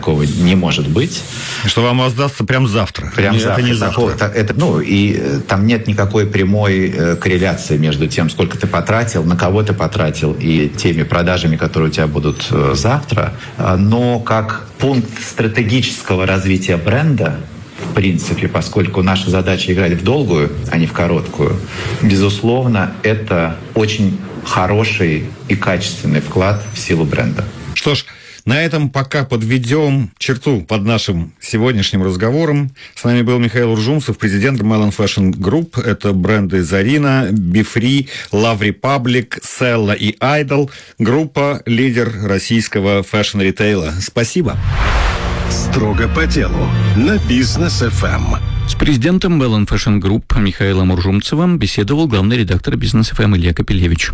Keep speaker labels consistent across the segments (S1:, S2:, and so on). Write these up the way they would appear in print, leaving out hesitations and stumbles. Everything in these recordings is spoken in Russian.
S1: такого не может быть.
S2: Что вам воздастся прям завтра.
S1: Это не завтра. И там нет никакой прямой корреляции между тем, сколько ты потратил, на кого ты потратил, и теми продажами, которые у тебя будут завтра. Но как пункт стратегического развития бренда, в принципе, поскольку наша задача играть в долгую, а не в короткую, безусловно, это очень хороший и качественный вклад в силу бренда.
S2: Что ж, на этом пока подведем черту под нашим сегодняшним разговором. С нами был Михаил Уржумцев, президент Melon Fashion Group. Это бренды Zarina, BeFree, Love Republic, Sella и Idol. Группа лидер российского фэшн-ритейла. Спасибо.
S3: Строго по делу на Бизнес ФМ.
S4: С президентом Melon Fashion Group Михаилом Уржумцевым беседовал главный редактор Бизнес ФМ Илья Капелевич.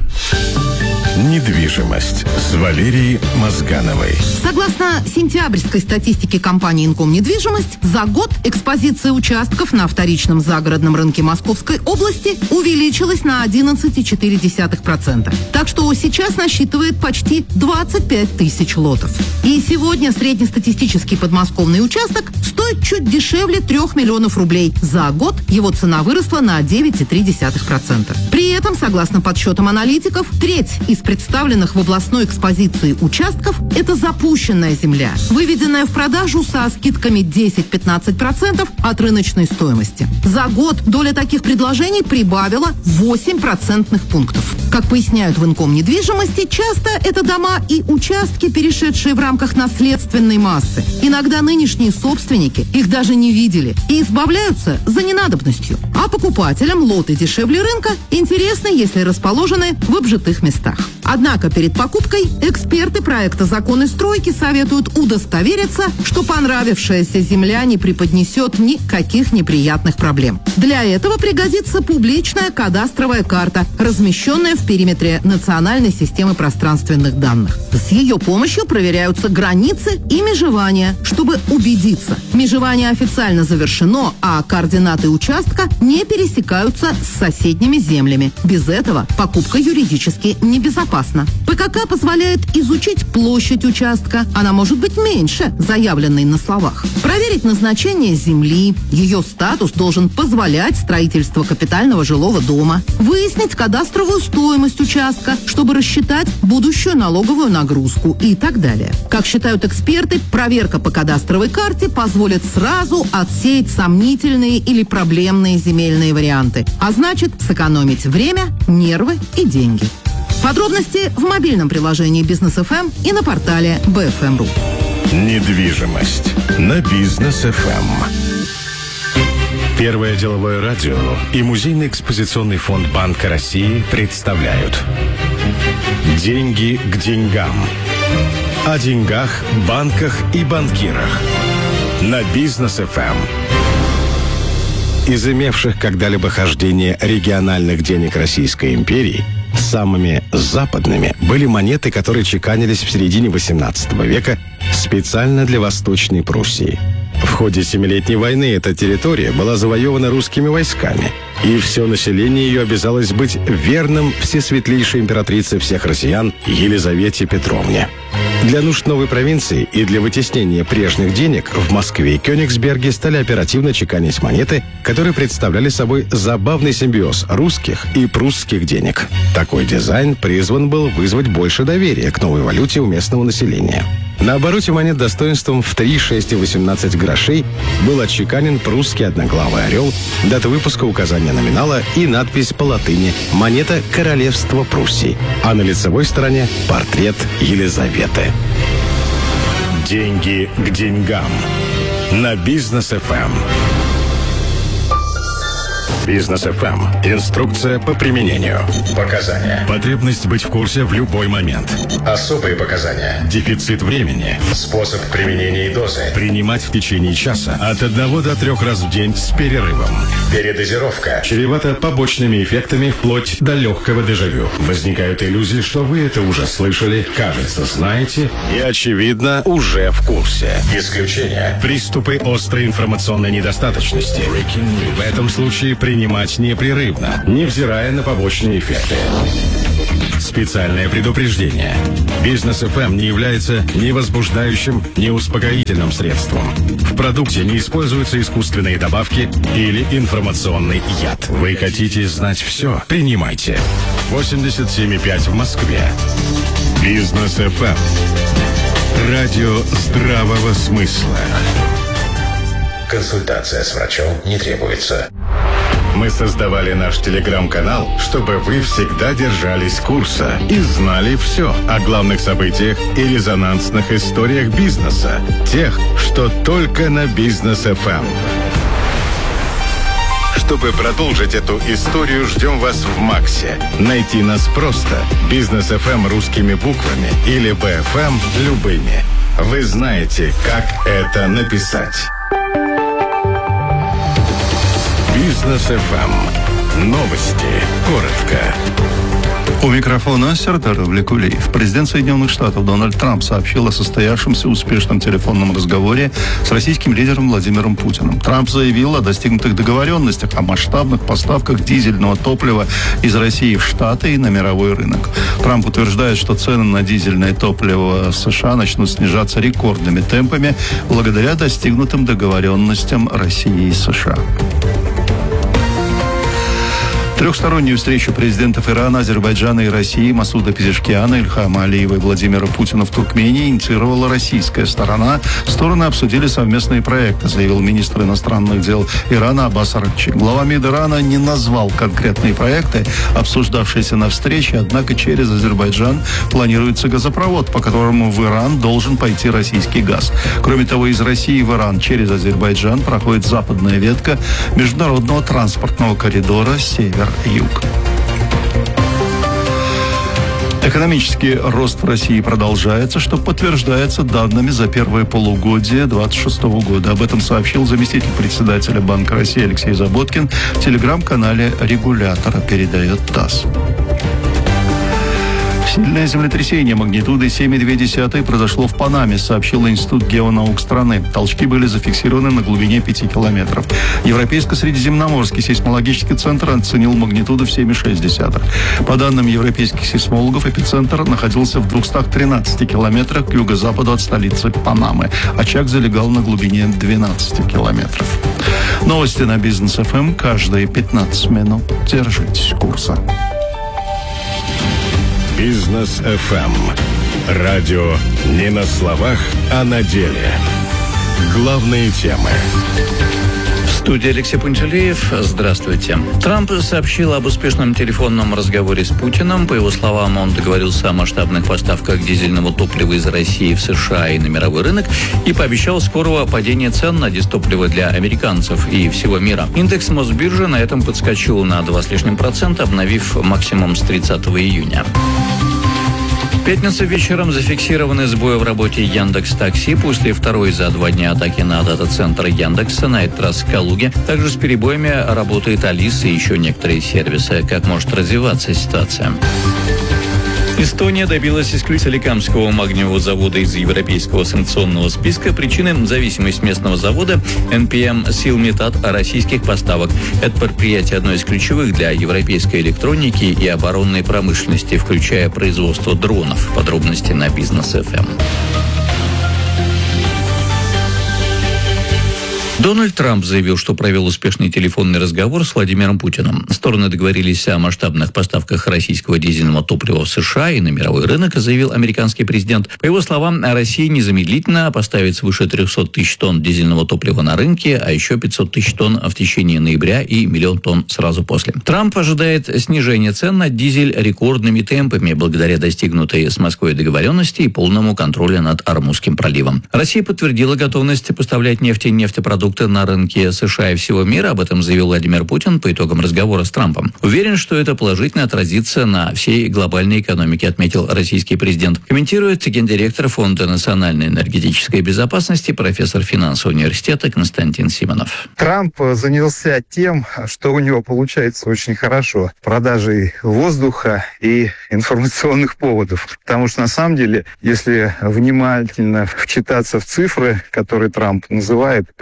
S3: Недвижимость с Валерией Мозгановой.
S5: Согласно сентябрьской статистике компании «Инком Недвижимость», за год экспозиция участков на вторичном загородном рынке Московской области увеличилась на 11,4%. Так что сейчас насчитывает почти 25 тысяч лотов. И сегодня среднестатистический подмосковный участок стоит чуть дешевле 3 миллионов рублей. За год его цена выросла на 9,3%. При этом, согласно подсчетам аналитиков, треть из представленных в областной экспозиции участков – это запущенная земля, выведенная в продажу со скидками 10-15% от рыночной стоимости. За год доля таких предложений прибавила 8 процентных пунктов. Как поясняют в Инком Недвижимости, часто это дома и участки, перешедшие в рамках наследственной массы. Иногда нынешние собственники их даже не видели и избавляются за ненадобностью. А покупателям лоты дешевле рынка интересны, если расположены в обжитых местах. Однако перед покупкой эксперты проекта «Законы стройки» советуют удостовериться, что понравившаяся земля не преподнесет никаких неприятных проблем. Для этого пригодится публичная кадастровая карта, размещенная в периметре национальной системы пространственных данных. С ее помощью проверяются границы и межевания, чтобы убедиться, межевание официально завершено, а координаты участка не пересекаются с соседними землями. Без этого покупка юридически небезопасна. ПКК позволяет изучить площадь участка. Она может быть меньше заявленной на словах. Проверить назначение земли. Ее статус должен позволять строительство капитального жилого дома. Выяснить кадастровую стоимость участка, чтобы рассчитать будущую налоговую нагрузку и так далее. Как считают эксперты, проверка по кадастровой карте позволит сразу отсеять сомнительные или проблемные земельные варианты. А значит, сэкономить время, нервы и деньги. Подробности в мобильном приложении Бизнес ФМ и на портале BFM.ru.
S3: Недвижимость на Бизнес ФМ. Первое деловое радио и Музейный экспозиционный фонд Банка России представляют «Деньги к деньгам». О деньгах, банках и банкирах. На Бизнес ФМ. Из имевших когда-либо хождение региональных денег Российской империи самыми западными были монеты, которые чеканились в середине XVIII века специально для Восточной Пруссии. В ходе Семилетней войны эта территория была завоевана русскими войсками, и все население ее обязалось быть верным всесветлейшей императрице всех россиян Елизавете Петровне. Для нужд новой провинции и для вытеснения прежних денег в Москве и Кёнигсберге стали оперативно чеканить монеты, которые представляли собой забавный симбиоз русских и прусских денег. Такой дизайн призван был вызвать больше доверия к новой валюте у местного населения. На обороте монет достоинством в 3, 6 и 18 грошей был отчеканен прусский одноглавый орел, дата выпуска, указание номинала и надпись по латыни «Монета Королевства Пруссии», а на лицевой стороне портрет Елизаветы. Деньги к деньгам. На Бизнес ФМ. Бизнес ФМ. Инструкция по применению. Показания. Потребность быть в курсе в любой момент. Особые показания. Дефицит времени. Способ применения и дозы. Принимать в течение часа от 1 до 3 раз в день с перерывом. Передозировка. Чревата побочными эффектами вплоть до легкого дежавю. Возникают иллюзии, что вы это уже слышали, кажется, знаете и, очевидно, уже в курсе. Исключение. Приступы острой информационной недостаточности. В этом случае принимать непрерывно, невзирая на побочные эффекты. С Специальное предупреждение. Бизнес FM не является ни возбуждающим, ни успокоительным средством. В продукте не используются искусственные добавки или информационный яд. Вы хотите знать все? Принимайте. 87,5 в Москве. Бизнес FM. Радио здравого смысла. Консультация с врачом не требуется. Мы создавали наш телеграм-канал, чтобы вы всегда держались курса и знали все о главных событиях и резонансных историях бизнеса. Тех, что только на Бизнес FM. Чтобы продолжить эту историю, ждем вас в Максе. Найти нас просто. Бизнес FM русскими буквами или БФМ любыми. Вы знаете, как это написать. Бизнес FM. Новости. Коротко.
S6: У микрофона Сертар Влекулиев. Президент Соединенных Штатов Дональд Трамп сообщил о состоявшемся успешном телефонном разговоре с российским лидером Владимиром Путиным. Трамп заявил о достигнутых договоренностях о масштабных поставках дизельного топлива из России в Штаты и на мировой рынок. Трамп утверждает, что цены на дизельное топливо в США начнут снижаться рекордными темпами благодаря достигнутым договоренностям России и США. Трехстороннюю встречу президентов Ирана, Азербайджана и России Масуда Пезешкиана, Ильхама Алиева и Владимира Путина в Туркмении инициировала российская сторона. Стороны обсудили совместные проекты, заявил министр иностранных дел Ирана Аббас Аракчи. Глава МИД Ирана не назвал конкретные проекты, обсуждавшиеся на встрече, однако через Азербайджан планируется газопровод, по которому в Иран должен пойти российский газ. Кроме того, из России в Иран через Азербайджан проходит западная ветка международного транспортного коридора «Север-Юг». Экономический рост в России продолжается, что подтверждается данными за первое полугодие 2026 года. Об этом сообщил заместитель председателя Банка России Алексей Заботкин в телеграм-канале регулятора, передает ТАСС. Сильное землетрясение магнитудой 7,2 произошло в Панаме, сообщил Институт геонаук страны. Толчки были зафиксированы на глубине 5 километров. Европейско-средиземноморский сейсмологический центр оценил магнитуду в 7,6. По данным европейских сейсмологов, эпицентр находился в 213 километрах к юго-западу от столицы Панамы. Очаг залегал на глубине 12 километров. Новости на Бизнес FM каждые 15 минут. Держитесь курса.
S3: Бизнес FM. Радио не на словах, а на деле. Главные темы.
S4: В студии Алексей Пунчалеев. Здравствуйте. Трамп сообщил об успешном телефонном разговоре с Путиным. По его словам, он договорился о масштабных поставках дизельного топлива из России в США и на мировой рынок и пообещал скорого падения цен на дизтопливо для американцев и всего мира. Индекс Мосбиржи на этом подскочил на 2,5%, обновив максимум с 30 июня. В пятницу вечером зафиксированы сбои в работе Яндекс.Такси после второй за 2 дня атаки на дата-центр Яндекса, на этот раз в Калуге. Также с перебоями работает Алиса и еще некоторые сервисы. Как может развиваться ситуация? Эстония добилась исключения Соликамского магниевого завода из европейского санкционного списка. Причиной – зависимость местного завода NPM Silmet от российских поставок. Это предприятие одно из ключевых для европейской электроники и оборонной промышленности, включая производство дронов. Подробности на Бизнес FM. Дональд Трамп заявил, что провел успешный телефонный разговор с Владимиром Путиным. Стороны договорились о масштабных поставках российского дизельного топлива в США и на мировой рынок, заявил американский президент. По его словам, Россия незамедлительно поставит свыше 300 тысяч тонн дизельного топлива на рынке, а еще 500 тысяч тонн в течение ноября и 1 миллион тонн сразу после. Трамп ожидает снижения цен на дизель рекордными темпами благодаря достигнутой с Москвой договоренности и полному контролю над Ормузским проливом. Россия подтвердила готовность поставлять нефть и нефтепродукты на рынке США и всего мира. Об этом заявил Владимир Путин по итогам разговора с Трампом. Уверен, что это положительно отразится на всей глобальной экономике, отметил российский президент. Комментирует гендиректор Фонда национальной энергетической безопасности, профессор финансового университета Константин Симонов.
S7: Трамп занялся тем, что у него получается очень хорошо. Продажей воздуха и информационных поводов. Потому что на самом деле, если внимательно вчитаться в цифры, которые Трамп называет, то по большому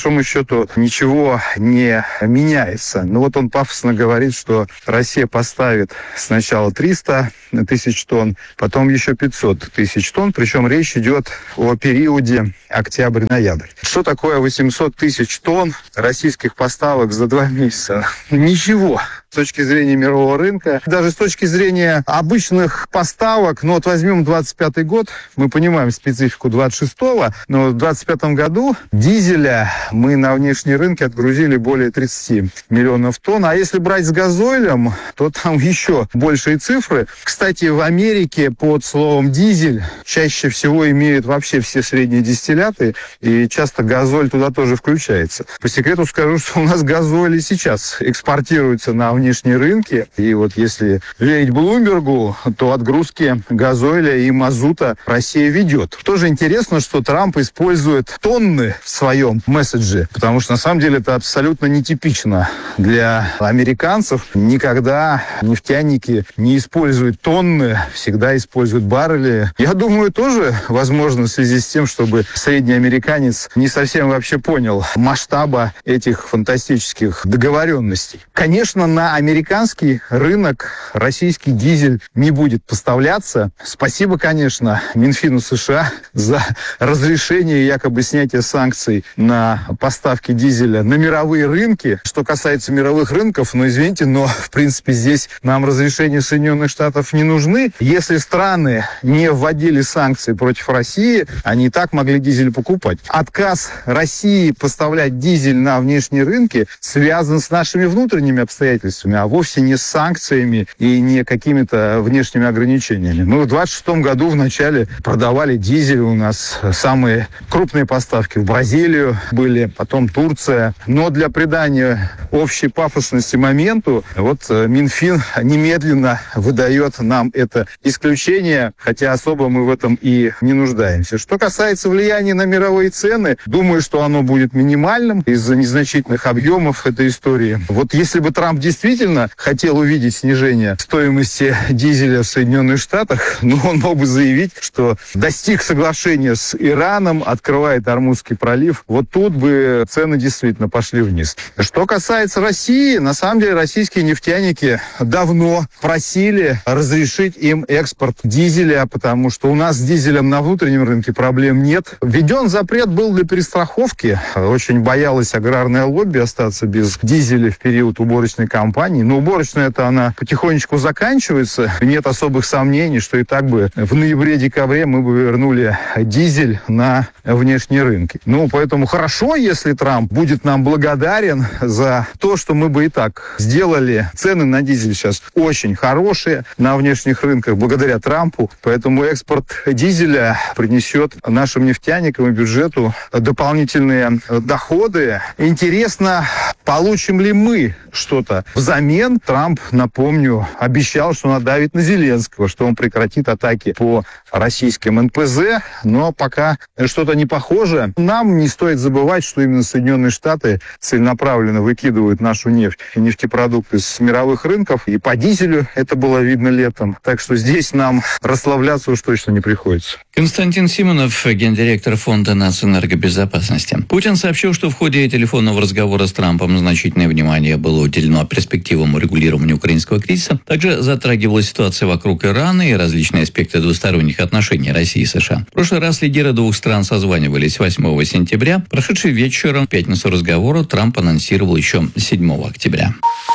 S7: большому счету ничего не меняется. Ну вот он пафосно говорит, что Россия поставит сначала 300 тысяч тонн, потом еще 500 тысяч тонн, причем речь идет о периоде октябрь-ноябрь. Что такое 800 тысяч тонн российских поставок за 2 месяца? Ничего. С точки зрения мирового рынка, даже с точки зрения обычных поставок, ну вот возьмем 25-й год, мы понимаем специфику 26-го, но в 25-м году дизеля мы на внешние рынки отгрузили более 30 миллионов тонн, а если брать с газоилем, то там еще большие цифры. Кстати, в Америке под словом дизель чаще всего имеют вообще все средние дистилляты, и часто газоль туда тоже включается. По секрету скажу, что у нас газоль и сейчас экспортируется на внешние рынки. И вот если верить Блумбергу, то отгрузки газоиля и мазута Россия ведет. Тоже интересно, что Трамп использует тонны в своем месседже, потому что на самом деле это абсолютно нетипично для американцев. Никогда нефтяники не используют тонны, всегда используют баррели. Я думаю, тоже возможно в связи с тем, чтобы средний американец не совсем вообще понял масштаба этих фантастических договоренностей. Конечно, на американский рынок российский дизель не будет поставляться. Спасибо, конечно, Минфину США за разрешение якобы снятия санкций на поставки дизеля на мировые рынки. Что касается мировых рынков, ну, извините, но, в принципе, здесь нам разрешения Соединенных Штатов не нужны. Если страны не вводили санкции против России, они и так могли дизель покупать. Отказ России поставлять дизель на внешние рынки связан с нашими внутренними обстоятельствами, а вовсе не с санкциями и не какими-то внешними ограничениями. Мы в 26 году в начале продавали дизель, у нас самые крупные поставки в Бразилию были, потом Турция. Но для придания общей пафосности моменту, вот Минфин немедленно выдает нам это исключение, хотя особо мы в этом и не нуждаемся. Что касается влияния на мировые цены, думаю, что оно будет минимальным из-за незначительных объемов этой истории. Вот если бы Трамп действительно хотел увидеть снижение стоимости дизеля в Соединенных Штатах, ну, он мог бы заявить, что достиг соглашения с Ираном, открывает Ормузский пролив. Вот тут бы цены действительно пошли вниз. Что касается России, на самом деле российские нефтяники давно просили разрешить им экспорт дизеля, потому что у нас с дизелем на внутреннем рынке проблем нет. Введен запрет был для перестраховки. Очень боялась аграрное лобби остаться без дизеля в период уборочной кампании. Но уборочная-то она потихонечку заканчивается. Нет особых сомнений, что и так бы в ноябре-декабре мы бы вернули дизель на внешние рынки. Ну, поэтому хорошо, если Трамп будет нам благодарен за то, что мы бы и так сделали. Цены на дизель сейчас очень хорошие на внешних рынках благодаря Трампу. Поэтому экспорт дизеля принесет нашим нефтяникам и бюджету дополнительные доходы. Интересно, получим ли мы что-то взамен? Трамп, напомню, обещал, что надавит на Зеленского, что он прекратит атаки по российским НПЗ, но пока что-то не похоже. Нам не стоит забывать, что именно Соединенные Штаты целенаправленно выкидывают нашу нефть и нефтепродукты с мировых рынков, и по дизелю это было видно летом. Так что здесь нам расслабляться уж точно не приходится.
S4: Константин Симонов, гендиректор Фонда нацэнергобезопасности. Путин сообщил, что в ходе телефонного разговора с Трампом значительное внимание было уделено перспективам урегулирования украинского кризиса. Также затрагивалась ситуация вокруг Ирана и различные аспекты двусторонних отношений России и США. В прошлый раз лидеры двух стран созванивались 8 сентября. Прошедший вечером в пятницу разговора Трамп анонсировал еще 7 октября.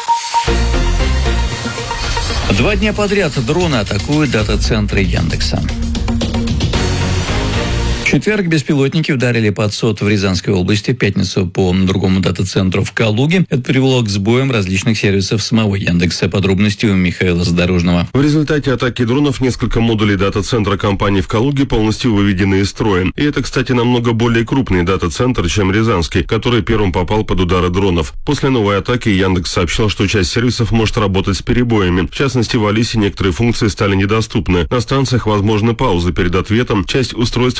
S4: 2 дня подряд дроны атакуют дата-центры Яндекса. В четверг беспилотники ударили под СОТ в Рязанской области, в пятницу по другому дата-центру в Калуге. Это привело к сбоям различных сервисов самого Яндекса. Подробности у Михаила Задорожного.
S8: В результате атаки дронов несколько модулей дата-центра компании в Калуге полностью выведены из строя. И это, кстати, намного более крупный дата-центр, чем Рязанский, который первым попал под удары дронов. После новой атаки Яндекс сообщил, что часть сервисов может работать с перебоями. В частности, в Алисе некоторые функции стали недоступны. На станциях возможны паузы перед ответом. Часть устройств на платформе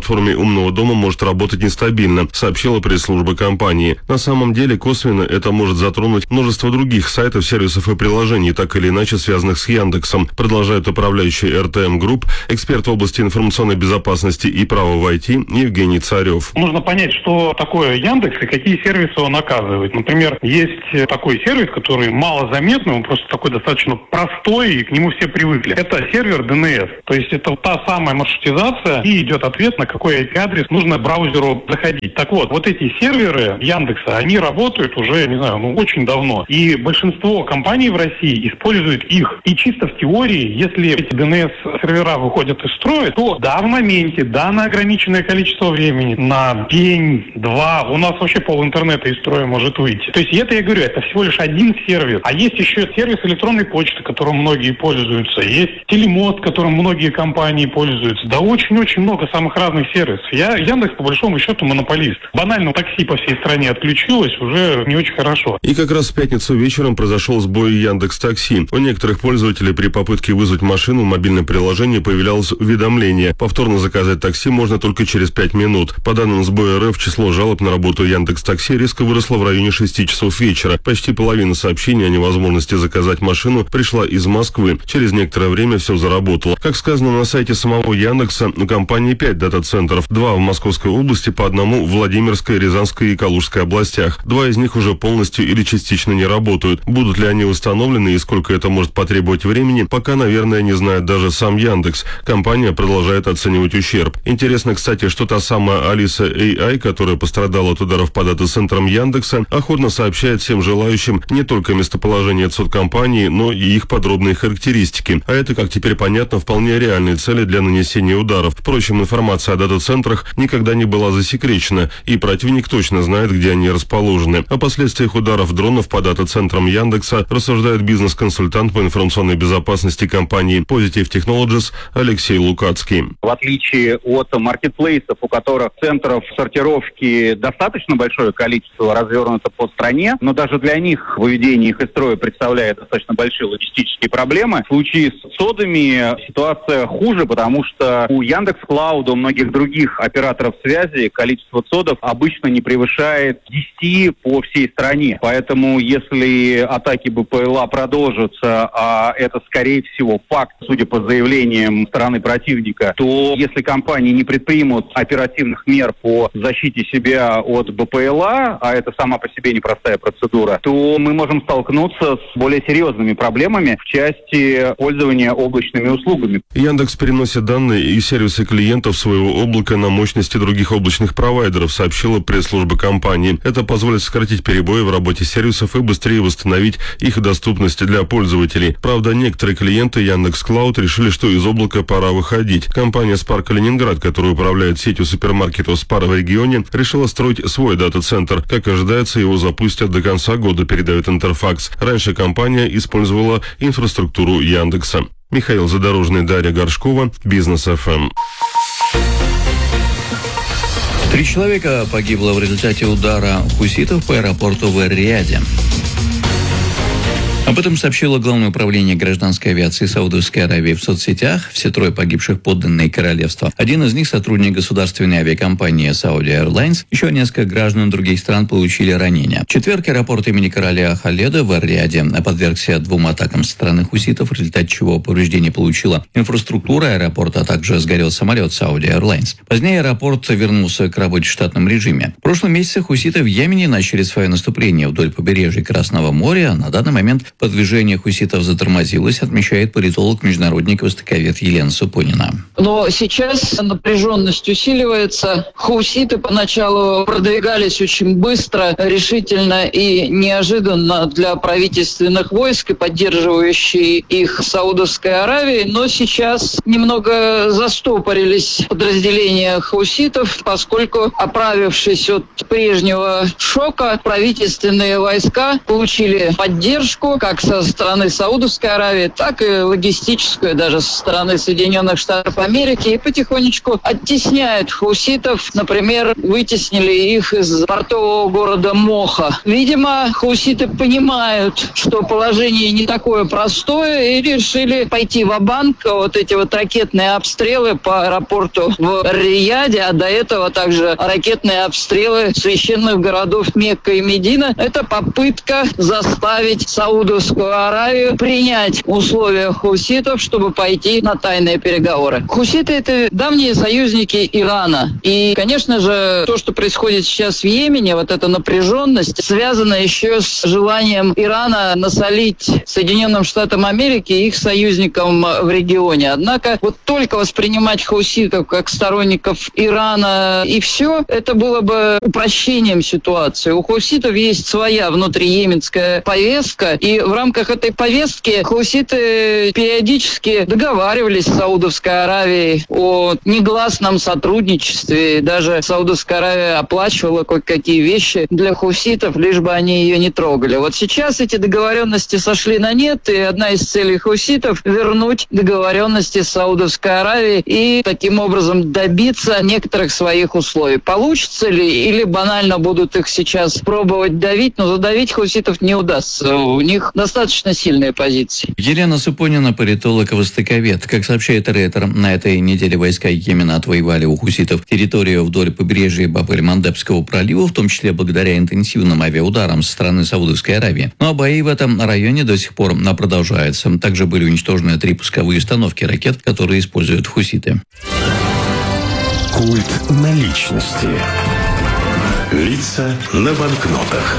S8: платформе умного дома может работать нестабильно, сообщила пресс-служба компании. На самом деле, косвенно это может затронуть множество других сайтов, сервисов и приложений, так или иначе связанных с Яндексом, продолжает управляющий RTM Group, эксперт в области информационной безопасности и права в IT Евгений Царев.
S9: Нужно понять, что такое Яндекс и какие сервисы он оказывает. Например, есть такой сервис, который малозаметный, он просто такой достаточно простой, и к нему все привыкли. Это сервер DNS. То есть это та самая маршрутизация, и идет ответ, на какой IP-адрес нужно браузеру заходить. Так вот эти серверы Яндекса, они работают уже, не знаю, очень давно. И большинство компаний в России используют их. И чисто в теории, если эти DNS-сервера выходят из строя, то в моменте, на ограниченное количество времени, на день-два, у нас вообще пол интернета из строя может выйти. То есть это, я говорю, это всего лишь один сервис. А есть еще сервис электронной почты, которым многие пользуются. Есть телемост, которым многие компании пользуются. Да очень-очень много самых разных сервисов. Яндекс, по большому счету, монополист. Банально такси по всей стране отключилось, уже не очень хорошо.
S8: И как раз в пятницу вечером произошел сбой Яндекс.Такси. У некоторых пользователей при попытке вызвать машину в мобильном приложении появлялось уведомление. Повторно заказать такси можно только через 5 минут. По данным сбоя РФ, число жалоб на работу Яндекс.Такси резко выросло в районе 6 часов вечера. Почти половина сообщений о невозможности заказать машину пришла из Москвы. Через некоторое время все заработало. Как сказано на сайте самого Яндекса, у компании 5 дата-центров. 2 в Московской области, по одному в Владимирской, Рязанской и Калужской областях. 2 из них уже полностью или частично не работают. Будут ли они установлены и сколько это может потребовать времени, пока, наверное, не знает даже сам Яндекс. Компания продолжает оценивать ущерб. Интересно, кстати, что та самая Алиса AI, которая пострадала от ударов по дата-центрам Яндекса, охотно сообщает всем желающим не только местоположение компании, но и их подробные характеристики. А это, как теперь понятно, вполне реальные цели для нанесения ударов. Впрочем, информация о дата-центрах никогда не была засекречена, и противник точно знает, где они расположены. О последствиях ударов дронов по дата-центрам Яндекса рассуждает бизнес-консультант по информационной безопасности компании Positive Technologies Алексей Лукацкий.
S10: В отличие от маркетплейсов, у которых центров сортировки достаточно большое количество развернуто по стране, но даже для них выведение их из строя представляет достаточно большие логистические проблемы. В случае с содами ситуация хуже, потому что у Яндекс.Клауда, у многих других операторов связи количество содов обычно не превышает 10 по всей стране. Поэтому если атаки БПЛА продолжатся, а это, скорее всего, факт, судя по заявлениям стороны противника, то если компании не предпримут оперативных мер по защите себя от БПЛА, а это сама по себе непростая процедура, то мы можем столкнуться с более серьезными проблемами в части пользования облачными услугами.
S8: Яндекс переносит данные и сервисы клиентов своего облака на мощности других облачных провайдеров, сообщила пресс-служба компании. Это позволит сократить перебои в работе сервисов и быстрее восстановить их доступность для пользователей. Правда, некоторые клиенты Яндекс.Клауд решили, что из облака пора выходить. Компания Spar Калининград, которая управляет сетью супермаркетов Spar в регионе, решила строить свой дата-центр. Как ожидается, его запустят до конца года, передает Интерфакс. Раньше компания использовала инфраструктуру Яндекса. Михаил Задорожный, Дарья Горшкова, Бизнес ФМ.
S4: 3 человека погибло в результате удара хуситов по аэропорту в Эр-Рияде. Об этом сообщило Главное управление гражданской авиации Саудовской Аравии в соцсетях. Все 3 погибших подданные королевства. Один из них сотрудник государственной авиакомпании Saudi Airlines. Еще несколько граждан других стран получили ранения. В четверг аэропорт имени короля Халеда в Эр-Рияде подвергся 2 атакам со стороны хуситов, в результате чего повреждение получила инфраструктура аэропорта, а также сгорел самолет Saudi Airlines. Позднее аэропорт вернулся к работе в штатном режиме. В прошлом месяце хуситы в Йемене начали свое наступление вдоль побережья Красного моря. На данный момент продвижение хуситов затормозилось, отмечает политолог-международник, востоковед Елена Супонина.
S11: Но сейчас напряженность усиливается. Хуситы поначалу продвигались очень быстро, решительно и неожиданно для правительственных войск и поддерживающей их Саудовской Аравии. Но сейчас немного застопорились подразделения хуситов, поскольку, оправившись от прежнего шока, правительственные войска получили поддержку, как со стороны Саудовской Аравии, так и логистическую даже со стороны Соединенных Штатов Америки, и потихонечку оттесняет хуситов. Например, вытеснили их из портового города Моха. Видимо, хуситы понимают, что положение не такое простое, и решили пойти ва-банк. Вот эти вот ракетные обстрелы по аэропорту в Рияде, а до этого также ракетные обстрелы священных городов Мекка и Медина. Это попытка заставить Саудовскую Аравию принять условия хуситов, чтобы пойти на тайные переговоры. Хуситы – это давние союзники Ирана. И, конечно же, то, что происходит сейчас в Йемене, вот эта напряженность, связана еще с желанием Ирана насолить Соединенным Штатам Америки и их союзникам в регионе. Однако вот только воспринимать хуситов как сторонников Ирана и все, это было бы упрощением ситуации. У хуситов есть своя внутриеменская повестка, и в рамках этой повестки хуситы периодически договаривались с Саудовской Аравией о негласном сотрудничестве. Даже Саудовская Аравия оплачивала кое-какие вещи для хуситов, лишь бы они ее не трогали. Вот сейчас эти договоренности сошли на нет, и одна из целей хуситов — вернуть договоренности с Саудовской Аравией и таким образом добиться некоторых своих условий. Получится ли, или банально будут их сейчас пробовать давить, но задавить хуситов не удастся. У них достаточно сильные позиции.
S4: Елена Супонина, политолог и востоковед. Как сообщает Рейтер, на этой неделе войска Йемена отвоевали у хуситов территорию вдоль побережья Баб-эль-Мандебского пролива, в том числе благодаря интенсивным авиаударам со стороны Саудовской Аравии. Но бои в этом районе до сих пор продолжаются. Также были уничтожены 3 пусковые установки ракет, которые используют хуситы.
S3: Культ наличности. Лица на банкнотах.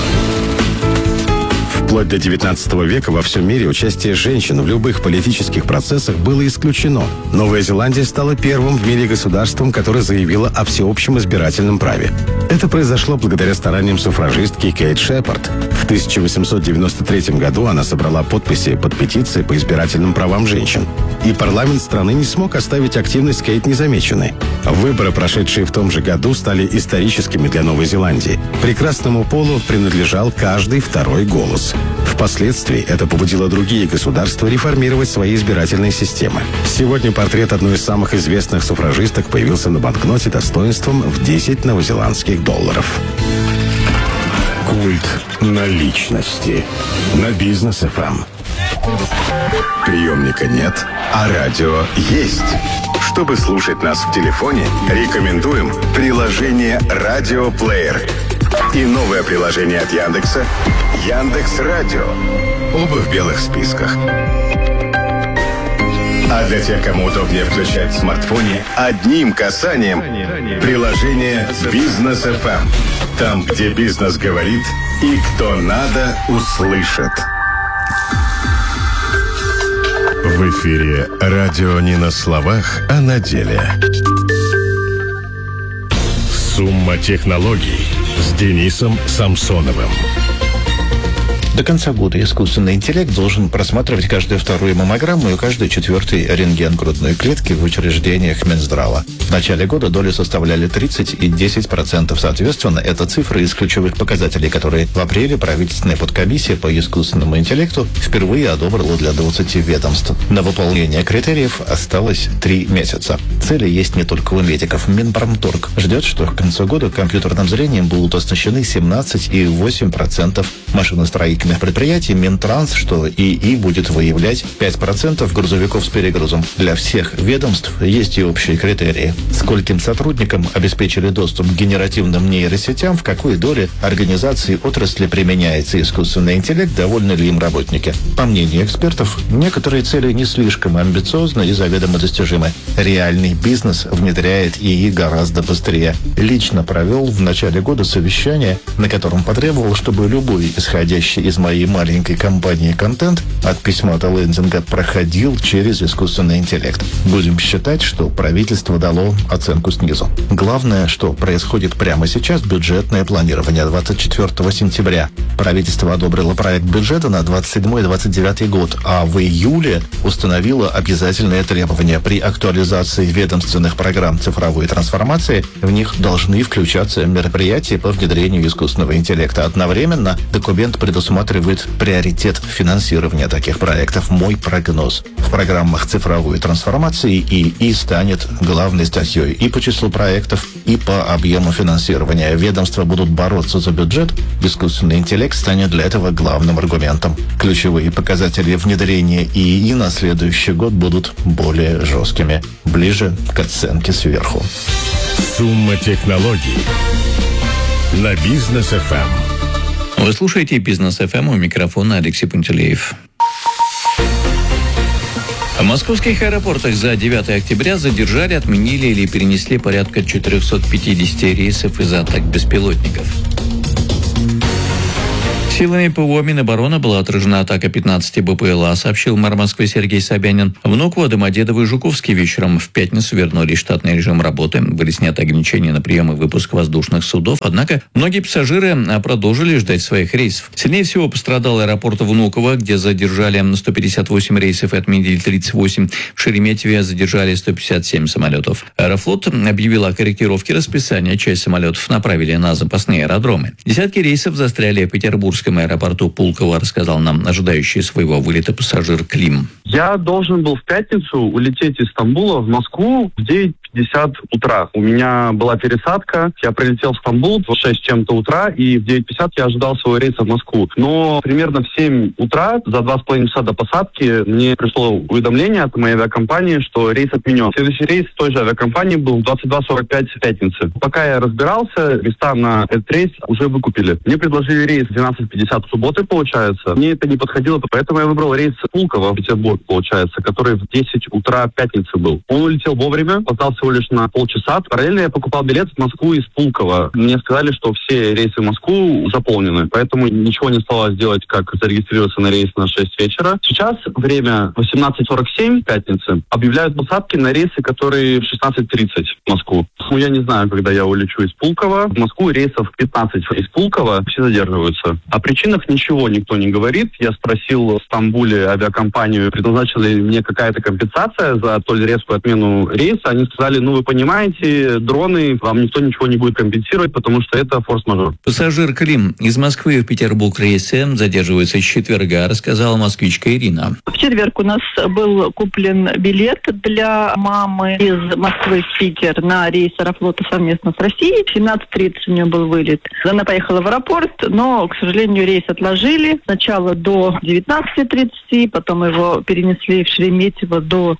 S3: Вплоть до 19 века во всем мире участие женщин в любых политических процессах было исключено. Новая Зеландия стала первым в мире государством, которое заявило о всеобщем избирательном праве. Это произошло благодаря стараниям суфражистки Кейт Шепард. В 1893 году она собрала подписи под петицией по избирательным правам женщин. И парламент страны не смог оставить активность Кейт незамеченной. Выборы, прошедшие в том же году, стали историческими для Новой Зеландии. Прекрасному полу принадлежал каждый второй голос. Впоследствии это побудило другие государства реформировать свои избирательные системы. Сегодня портрет одной из самых известных суфражисток появился на банкноте достоинством в 10 новозеландских долларов. Культ наличности. На Бизнес ФМ. Приемника нет, а радио есть. Чтобы слушать нас в телефоне, рекомендуем приложение «Радиоплеер» и новое приложение от Яндекса «Яндекс.Радио». Оба в белых списках. А для тех, кому удобнее включать в смартфоне, одним касанием приложение «Бизнес ФМ». Там, где бизнес говорит и кто надо, услышит. В эфире радио не на словах, а на деле. Сумма технологий с Денисом Самсоновым.
S12: До конца года искусственный интеллект должен просматривать каждую вторую маммограмму и каждый 4-й рентген грудной клетки в учреждениях Минздрава. В начале года доли составляли 30 и 10%. Соответственно, это цифры из ключевых показателей, которые в апреле правительственная подкомиссия по искусственному интеллекту впервые одобрила для 20 ведомств. На выполнение критериев осталось 3 месяца. Цели есть не только у медиков. Минпромторг ждет, что к концу года компьютерным зрением будут оснащены 17,8% машиностроительных предприятий. Минтранс, что ИИ будет выявлять 5% грузовиков с перегрузом. Для всех ведомств есть и общие критерии. Скольким сотрудникам обеспечили доступ к генеративным нейросетям, в какой доле организации отрасли применяется искусственный интеллект, довольны ли им работники. По мнению экспертов, некоторые цели не слишком амбициозны и заведомо достижимы. Реальный бизнес внедряет ИИ гораздо быстрее. Лично провел в начале года совещание, на котором потребовал, чтобы любой исходящий из моей маленькой компании контент от письма до лендинга проходил через искусственный интеллект. Будем считать, что правительство дало оценку снизу. Главное, что происходит прямо сейчас, бюджетное планирование 24 сентября. Правительство одобрило проект бюджета на 27-29 год, а в июле установило обязательные требования. При актуализации ведомственных программ цифровой трансформации в них должны включаться мероприятия по внедрению искусственного интеллекта. Одновременно документы документ предусматривает приоритет финансирования таких проектов. Мой прогноз. В программах цифровой трансформации ИИ станет главной статьей и по числу проектов, и по объему финансирования. Ведомства будут бороться за бюджет. Искусственный интеллект станет для этого главным аргументом. Ключевые показатели внедрения ИИ на следующий год будут более жесткими, ближе к оценке сверху.
S3: Сумма технологий на Бизнес ФМ.
S4: Вы слушаете Бизнес ФМ, у микрофона Алексей Пантелеев. В московских аэропортах за 9 октября задержали, отменили или перенесли порядка 450 рейсов из-за атак беспилотников. Силами ПВО Минобороны была отражена атака 15 БПЛА, сообщил мэр Москвы Сергей Собянин. Внуково, Домодедово и Жуковский вечером в пятницу вернули штатный режим работы. Были сняты ограничения на прием и выпуск воздушных судов. Однако многие пассажиры продолжили ждать своих рейсов. Сильнее всего пострадал аэропорт Внуково, где задержали 158 рейсов и отменили 38. В Шереметьеве задержали 157 самолетов. Аэрофлот объявил о корректировке расписания. Часть самолетов направили на запасные аэродромы. Десятки рейсов застряли в Петербургском аэропорту Пулково, рассказал нам ожидающий своего вылета пассажир Клим.
S13: Я должен был в пятницу улететь из Стамбула в Москву в 9:50 утра. У меня была пересадка, я прилетел в Стамбул в 6 чем-то утра, и в 9:50 я ожидал своего рейса в Москву. Но примерно в 7 утра, за 2,5 часа до посадки, мне пришло уведомление от моей авиакомпании, что рейс отменен. Следующий рейс той же авиакомпании был в 22:45 в пятницу. Пока я разбирался, места на этот рейс уже выкупили. Мне предложили рейс в 12:50 в субботы, получается. Мне это не подходило, поэтому я выбрал рейс Пулково в Петербург, получается, который в 10 утра пятницы был. Он улетел вовремя, опоздал всего лишь на полчаса. Параллельно я покупал билет в Москву из Пулково. Мне сказали, что все рейсы в Москву заполнены, поэтому ничего не оставалось делать, как зарегистрироваться на рейс на 6 вечера. Сейчас время 18:47 пятницы. Объявляют посадки на рейсы, которые в 16:30 в Москву. Ну, я не знаю, когда я улечу из Пулково. В Москву рейсов 15 из Пулково, все задерживаются. О причинах ничего никто не говорит. Я спросил в Стамбуле авиакомпанию, предназначена ли мне какая-то компенсация за столь резкую отмену рейса. Они сказали, вы понимаете, дроны, вам никто ничего не будет компенсировать, потому что это форс-мажор.
S4: Пассажир Клим из Москвы в Петербург рейсы задерживается с четверга, рассказала москвичка Ирина.
S14: В четверг у нас был куплен билет для мамы из Москвы в Питер на рейс Аэрофлота совместно с Россией. В 17:30 у нее был вылет. Она поехала в аэропорт, но, к сожалению, рейс отложили. Сначала до 19:30, потом его перенесли в Шереметьево до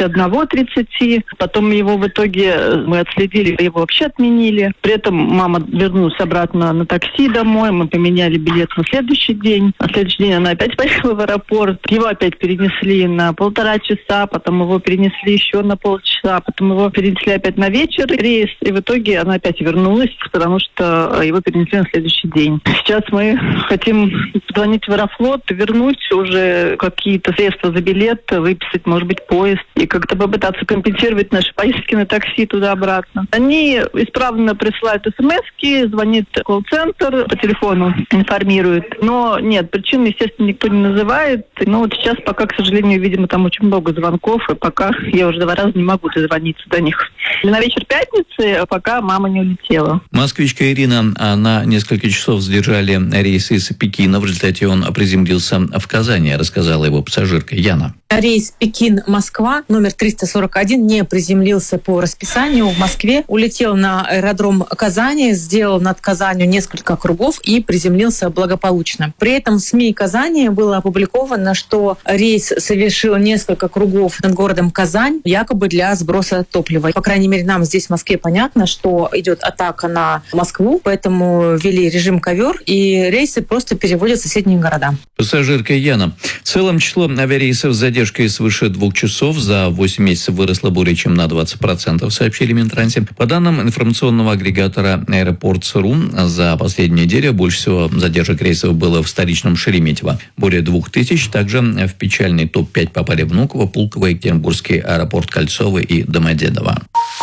S14: 21:30. Потом его в итоге мы отследили, его вообще отменили. При этом мама вернулась обратно на такси домой. Мы поменяли билет на следующий день. На следующий день она опять поехала в аэропорт. Его опять перенесли на 1,5 часа, потом его перенесли еще на полчаса, потом его перенесли опять на вечер рейс. И в итоге она опять вернулась, потому что его перенесли на следующий день. Сейчас мы хотим позвонить в Аэрофлот, вернуть уже какие-то средства за билет, выписать, может быть, поезд, и как-то попытаться компенсировать наши поездки на такси туда-обратно. Они исправно присылают смс-ки, звонит колл-центр, по телефону информирует. Но нет, причин, естественно, никто не называет. Но вот сейчас пока, к сожалению, видимо, там очень много звонков, и пока я уже 2 раза не могу дозвониться до них. На вечер пятницы пока мама не улетела.
S4: Москвичка Ирина, на несколько часов задержали рейс из Пекина. В результате он приземлился в Казани, рассказала его пассажирка Яна.
S15: Рейс Пекин-Москва номер 341 не приземлился по расписанию в Москве. Улетел на аэродром Казани, сделал над Казанью несколько кругов и приземлился благополучно. При этом в СМИ Казани было опубликовано, что рейс совершил несколько кругов над городом Казань, якобы для сброса топлива. По крайней мере, нам здесь в Москве понятно, что идет атака на Москву, поэтому ввели режим ковер, и рейсы просто переводят в соседние города.
S4: Пассажирка Яна. В целом число авиарейсов с задержкой свыше 2 часов за 8 месяцев выросло более чем на 20%, сообщили в Минтрансе. По данным информационного агрегатора Airports.ru, за последнюю неделю больше всего задержек рейсов было в столичном Шереметьево. Более 2000. Также в печальный топ-5 попали Внуково, Пулково, Екатеринбургский аэропорт Кольцово и Домодедово.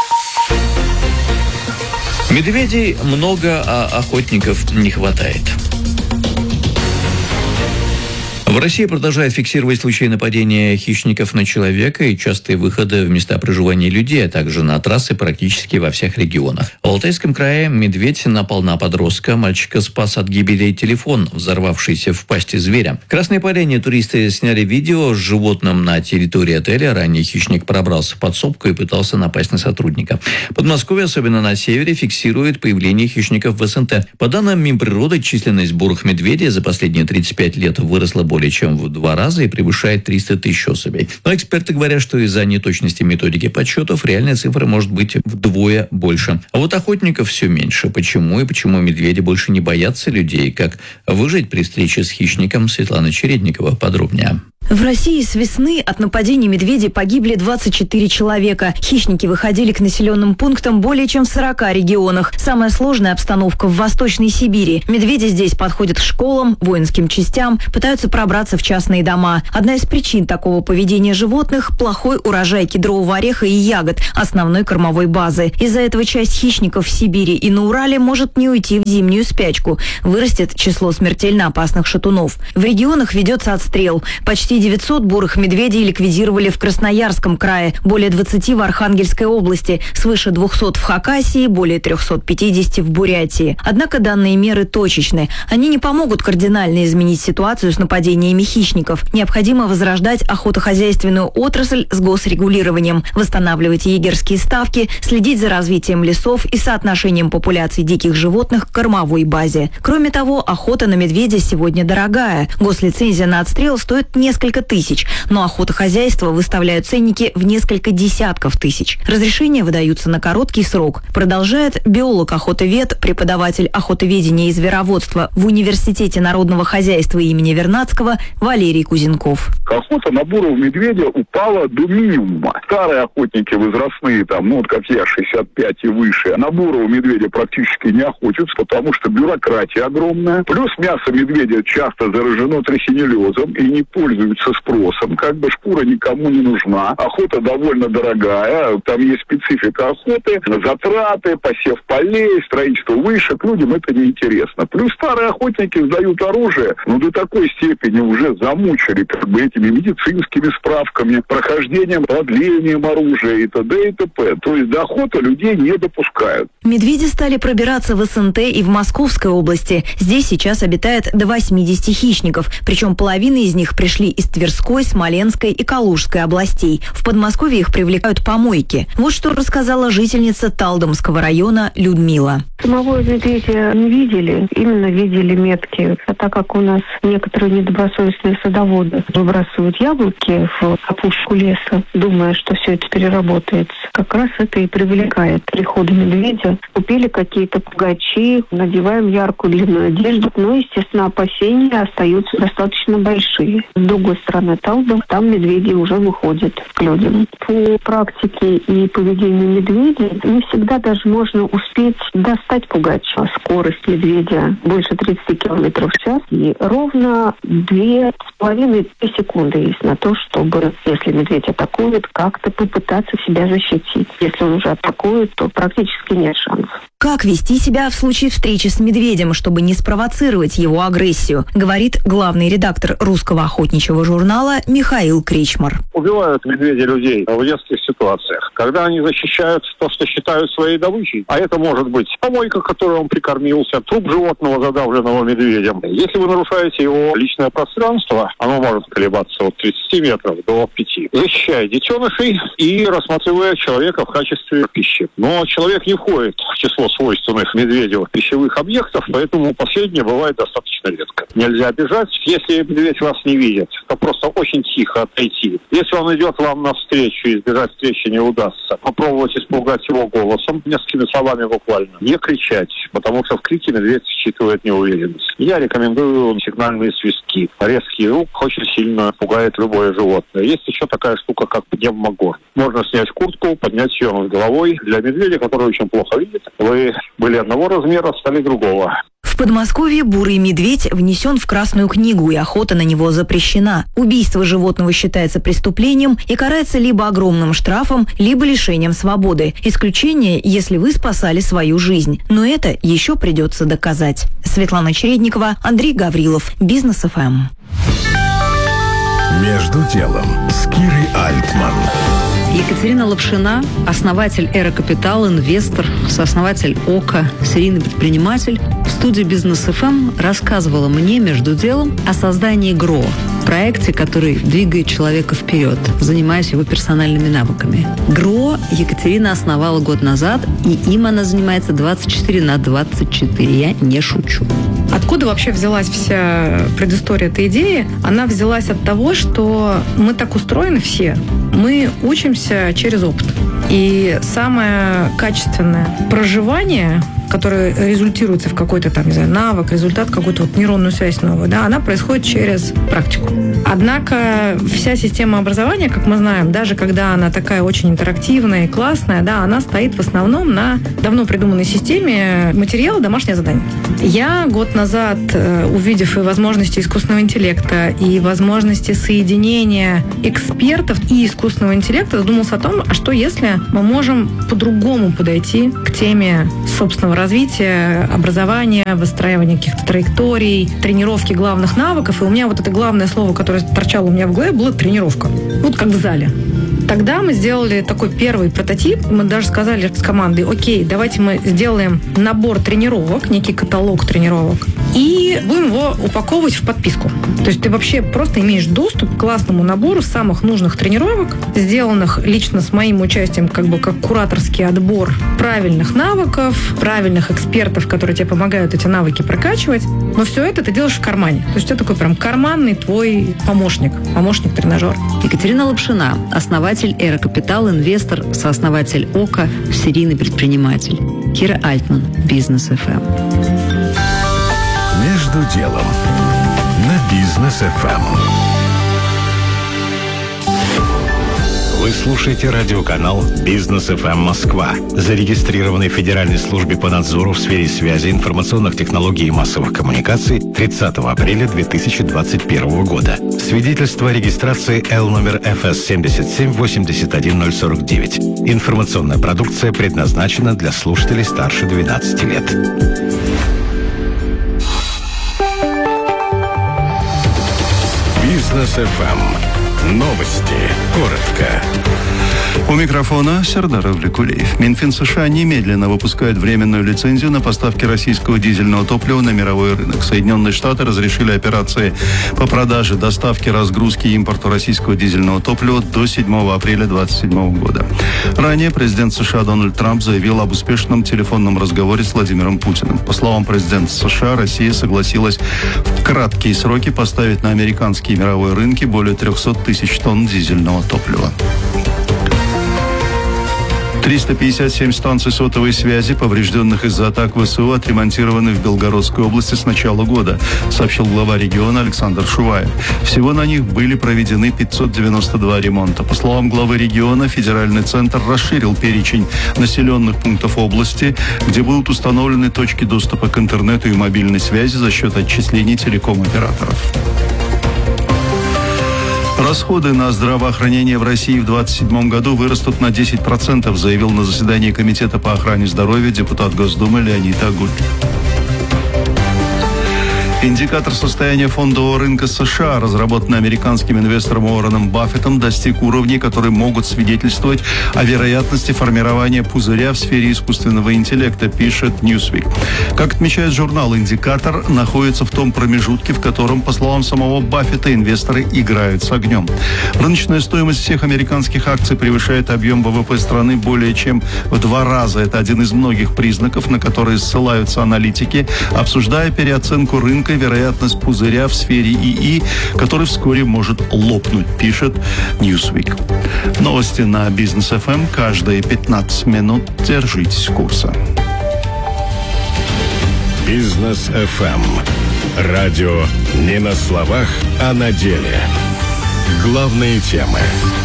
S4: Медведей много, а охотников не хватает. В России продолжают фиксировать случаи нападения хищников на человека и частые выходы в места проживания людей, а также на трассы практически во всех регионах. В Алтайском крае медведь напал на подростка. Мальчика спас от гибели телефон, взорвавшийся в пасти зверя. В Красной Поляне туристы сняли видео с животным на территории отеля. Ранее хищник пробрался в подсобку и пытался напасть на сотрудника. Подмосковье, особенно на севере, фиксирует появление хищников в СНТ. По данным Минприроды, численность бурых медведей за последние 35 лет выросла более чем в 2 раза и превышает 300 тысяч особей. Но эксперты говорят, что из-за неточности методики подсчетов реальная цифра может быть вдвое больше. А вот охотников все меньше. Почему и почему медведи больше не боятся людей? Как выжить при встрече с хищником? Светлана Чередникова подробнее.
S16: В России с весны от нападений медведей погибли 24 человека. Хищники выходили к населенным пунктам более чем в 40 регионах. Самая сложная обстановка в Восточной Сибири. Медведи здесь подходят к школам, воинским частям, пытаются пробраться в частные дома. Одна из причин такого поведения животных – плохой урожай кедрового ореха и ягод, основной кормовой базы. Из-за этого часть хищников в Сибири и на Урале может не уйти в зимнюю спячку. Вырастет число смертельно опасных шатунов. В регионах ведется отстрел. Почти 900 бурых медведей ликвидировали в Красноярском крае, более 20 в Архангельской области, свыше 200 в Хакасии, более 350 в Бурятии. Однако данные меры точечны. Они не помогут кардинально изменить ситуацию с нападениями хищников. Необходимо возрождать охотохозяйственную отрасль с госрегулированием, восстанавливать егерские ставки, следить за развитием лесов и соотношением популяций диких животных к кормовой базе. Кроме того, охота на медведя сегодня дорогая. Гослицензия на отстрел стоит несколько тысяч, но охотохозяйства выставляют ценники в несколько десятков тысяч. Разрешения выдаются на короткий срок. Продолжает биолог-охотовед, преподаватель охотоведения и звероводства в Университете народного хозяйства имени Вернадского Валерий Кузенков.
S17: Охота на бурого медведя упала до минимума. Старые охотники возрастные, как я, 65 и выше, на бурого медведя практически не охотятся, потому что бюрократия огромная. Плюс мясо медведя часто заражено трихинеллезом и не пользуется спросом. Шкура никому не нужна. Охота довольно дорогая. Там есть специфика охоты, затраты, посев полей, строительство вышек. Людям это неинтересно. Плюс старые охотники сдают оружие, до такой степени уже замучили этими медицинскими справками, прохождением, продлением оружия и т.д. и т.п. То есть до охоты людей не допускают.
S16: Медведи стали пробираться в СНТ и в Московской области. Здесь сейчас обитает до 80 хищников, причем половина из них пришли из Тверской, Смоленской и Калужской областей. В Подмосковье их привлекают помойки. Вот что рассказала жительница Талдомского района Людмила.
S18: Самого медведя не видели, именно видели метки. А так как у нас некоторые недобросовестные садоводы выбрасывают яблоки в опушку леса, думая, что все это переработается, как раз это и привлекает прихода медведя. Купили какие-то пугачи, надеваем яркую длинную одежду, но, естественно, опасения остаются достаточно большие. С другой стороны Талдом, там медведи уже выходят к людям. По практике и поведению медведей не всегда даже можно успеть достать пугача. Скорость медведя больше 30 км в час, и ровно 2,5 секунды есть на то, чтобы, если медведь атакует, как-то попытаться себя защитить. Если он уже атакует, то практически нет шансов.
S16: Как вести себя в случае встречи с медведем, чтобы не спровоцировать его агрессию, говорит главный редактор русского охотничьего журнала Михаил Кричмар.
S19: Убивают медведи людей в детских ситуациях, когда они защищают то, что считают своей добычей. А это может быть помойка, которой он прикормился, труп животного, задавленного медведем. Если вы нарушаете его личное пространство, оно может колебаться от 30 метров до 5. Защищая детенышей и рассматривая человека в качестве пищи. Но человек не входит в число свойственных медведю пищевых объектов, поэтому последнее бывает достаточно редко. Нельзя бежать. Если медведь вас не видит, то просто очень тихо отойти. Если он идет вам навстречу, избежать встречи не удастся. Попробовать испугать его голосом, несколькими словами буквально. Не кричать, потому что в крике медведь считывает неуверенность. Я рекомендую сигнальные свистки. Резкий звук очень сильно пугает любое животное. Есть еще такая штука, как пневмогон. Можно снять куртку, поднять ее над головой. Для медведя, который очень плохо видит, вы были одного размера, стали другого.
S16: В Подмосковье бурый медведь внесен в Красную книгу, и охота на него запрещена. Убийство животного считается преступлением и карается либо огромным штрафом, либо лишением свободы. Исключение, если вы спасали свою жизнь. Но это еще придется доказать. Светлана Чередникова, Андрей Гаврилов, Бизнес ФМ.
S3: «Между делом» с Кирой Альтман.
S20: Екатерина Лапшина, основатель «Эра Капитал», инвестор, сооснователь ОКО, серийный предприниматель, в студии «Бизнес ФМ» рассказывала мне между делом о создании ГРО, проекте, который двигает человека вперед, занимаясь его персональными навыками. ГРО Екатерина основала год назад, и им она занимается 24/24. Я не шучу.
S21: Откуда вообще взялась вся предыстория этой идеи? Она взялась от того, что мы так устроены все. Мы учимся через опыт. И самое качественное проживание, которое результируется в какой-то там, не знаю, навык, результат, какую-то вот нейронную связь новую, да, она происходит через практику. Однако вся система образования, как мы знаем, даже когда она такая очень интерактивная и классная, да, она стоит в основном на давно придуманной системе материала «Домашнее задание». Я год назад, увидев и возможности искусственного интеллекта, и возможности соединения экспертов и искусственного интеллекта, задумался о том, а что если мы можем по-другому подойти к теме собственного развития, образования, выстраивания каких-то траекторий, тренировки главных навыков. И у меня вот это главное слово, которое торчало у меня в голове, было тренировка. Вот как в зале. Тогда мы сделали такой первый прототип. Мы даже сказали с командой: окей, давайте мы сделаем набор тренировок, некий каталог тренировок, и будем его упаковывать в подписку. То есть ты вообще просто имеешь доступ к классному набору самых нужных тренировок, сделанных лично с моим участием, как бы как кураторский отбор правильных навыков, правильных экспертов, которые тебе помогают эти навыки прокачивать. Но все это ты делаешь в кармане. То есть это такой прям карманный твой помощник-тренажер.
S20: Екатерина Лапшина, основатель «Эра Капитал», инвестор, сооснователь ОКО, серийный предприниматель. Кира Альтман, «Бизнес ФМ».
S3: «Между делом» на «Бизнес ФМ». Вы слушаете радиоканал «Бизнес ФМ Москва», зарегистрированный в Федеральной службе по надзору в сфере связи, информационных технологий и массовых коммуникаций 30 апреля 2021 года. Свидетельство о регистрации L номер ФС 7781049. Информационная продукция предназначена для слушателей старше 12 лет. «Бизнес ФМ». Новости. Коротко.
S6: У микрофона Сердар Авликулеев. Минфин США немедленно выпускает временную лицензию на поставки российского дизельного топлива на мировой рынок. Соединенные Штаты разрешили операции по продаже, доставке, разгрузке и импорту российского дизельного топлива до 7 апреля 2027 года. Ранее президент США Дональд Трамп заявил об успешном телефонном разговоре с Владимиром Путиным. По словам президента США, Россия согласилась в краткие сроки поставить на американские и мировые рынки более 300 тысяч тонн дизельного топлива. 357 станций сотовой связи, поврежденных из-за атак ВСУ, отремонтированы в Белгородской области с начала года, сообщил глава региона Александр Шуваев. Всего на них были проведены 592 ремонта. По словам главы региона, федеральный центр расширил перечень населенных пунктов области, где будут установлены точки доступа к интернету и мобильной связи за счет отчислений телеком-операторов. Расходы на здравоохранение в России в 2027 году вырастут на 10%, заявил на заседании Комитета по охране здоровья депутат Госдумы Леонид Агуль. Индикатор состояния фондового рынка США, разработанный американским инвестором Уорреном Баффетом, достиг уровней, которые могут свидетельствовать о вероятности формирования пузыря в сфере искусственного интеллекта, пишет Newsweek. Как отмечает журнал, индикатор находится в том промежутке, в котором, по словам самого Баффета, инвесторы играют с огнем. Рыночная стоимость всех американских акций превышает объем ВВП страны более чем в 2 раза. Это один из многих признаков, на которые ссылаются аналитики, обсуждая переоценку рынка, вероятность пузыря в сфере ИИ, который вскоре может лопнуть, пишет Newsweek. Новости на Бизнес ФМ каждые 15 минут. Держитесь курса.
S3: Бизнес ФМ. Радио не на словах, а на деле. Главные темы.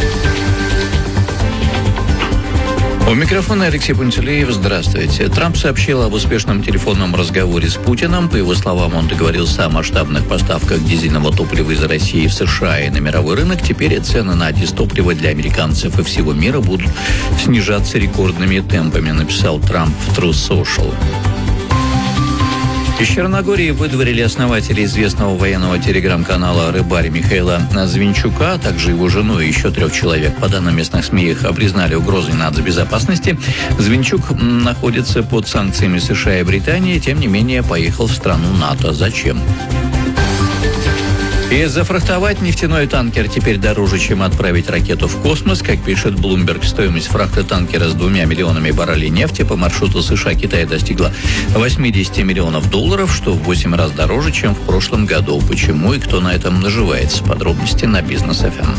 S4: У микрофона Алексей Пантелеев. Здравствуйте. Трамп сообщил об успешном телефонном разговоре с Путиным. По его словам, он договорился о масштабных поставках дизельного топлива из России в США и на мировой рынок. Теперь цены на дизтопливо для американцев и всего мира будут снижаться рекордными темпами, написал Трамп в Truth Social. Из Черногории выдворили основателя известного военного телеграм-канала «Рыбарь» Михаила Звинчука, а также его жену и еще 3 человек. По данным местных СМИ, их признали угрозой нацбезопасности. Звинчук находится под санкциями США и Британии, тем не менее поехал в страну НАТО. Зачем? И зафрахтовать нефтяной танкер теперь дороже, чем отправить ракету в космос. Как пишет Bloomberg, стоимость фрахта танкера с 2 миллионами баррелей нефти по маршруту США-Китай достигла $80 миллионов, что в 8 раз дороже, чем в прошлом году. Почему и кто на этом наживается? Подробности на Business FM.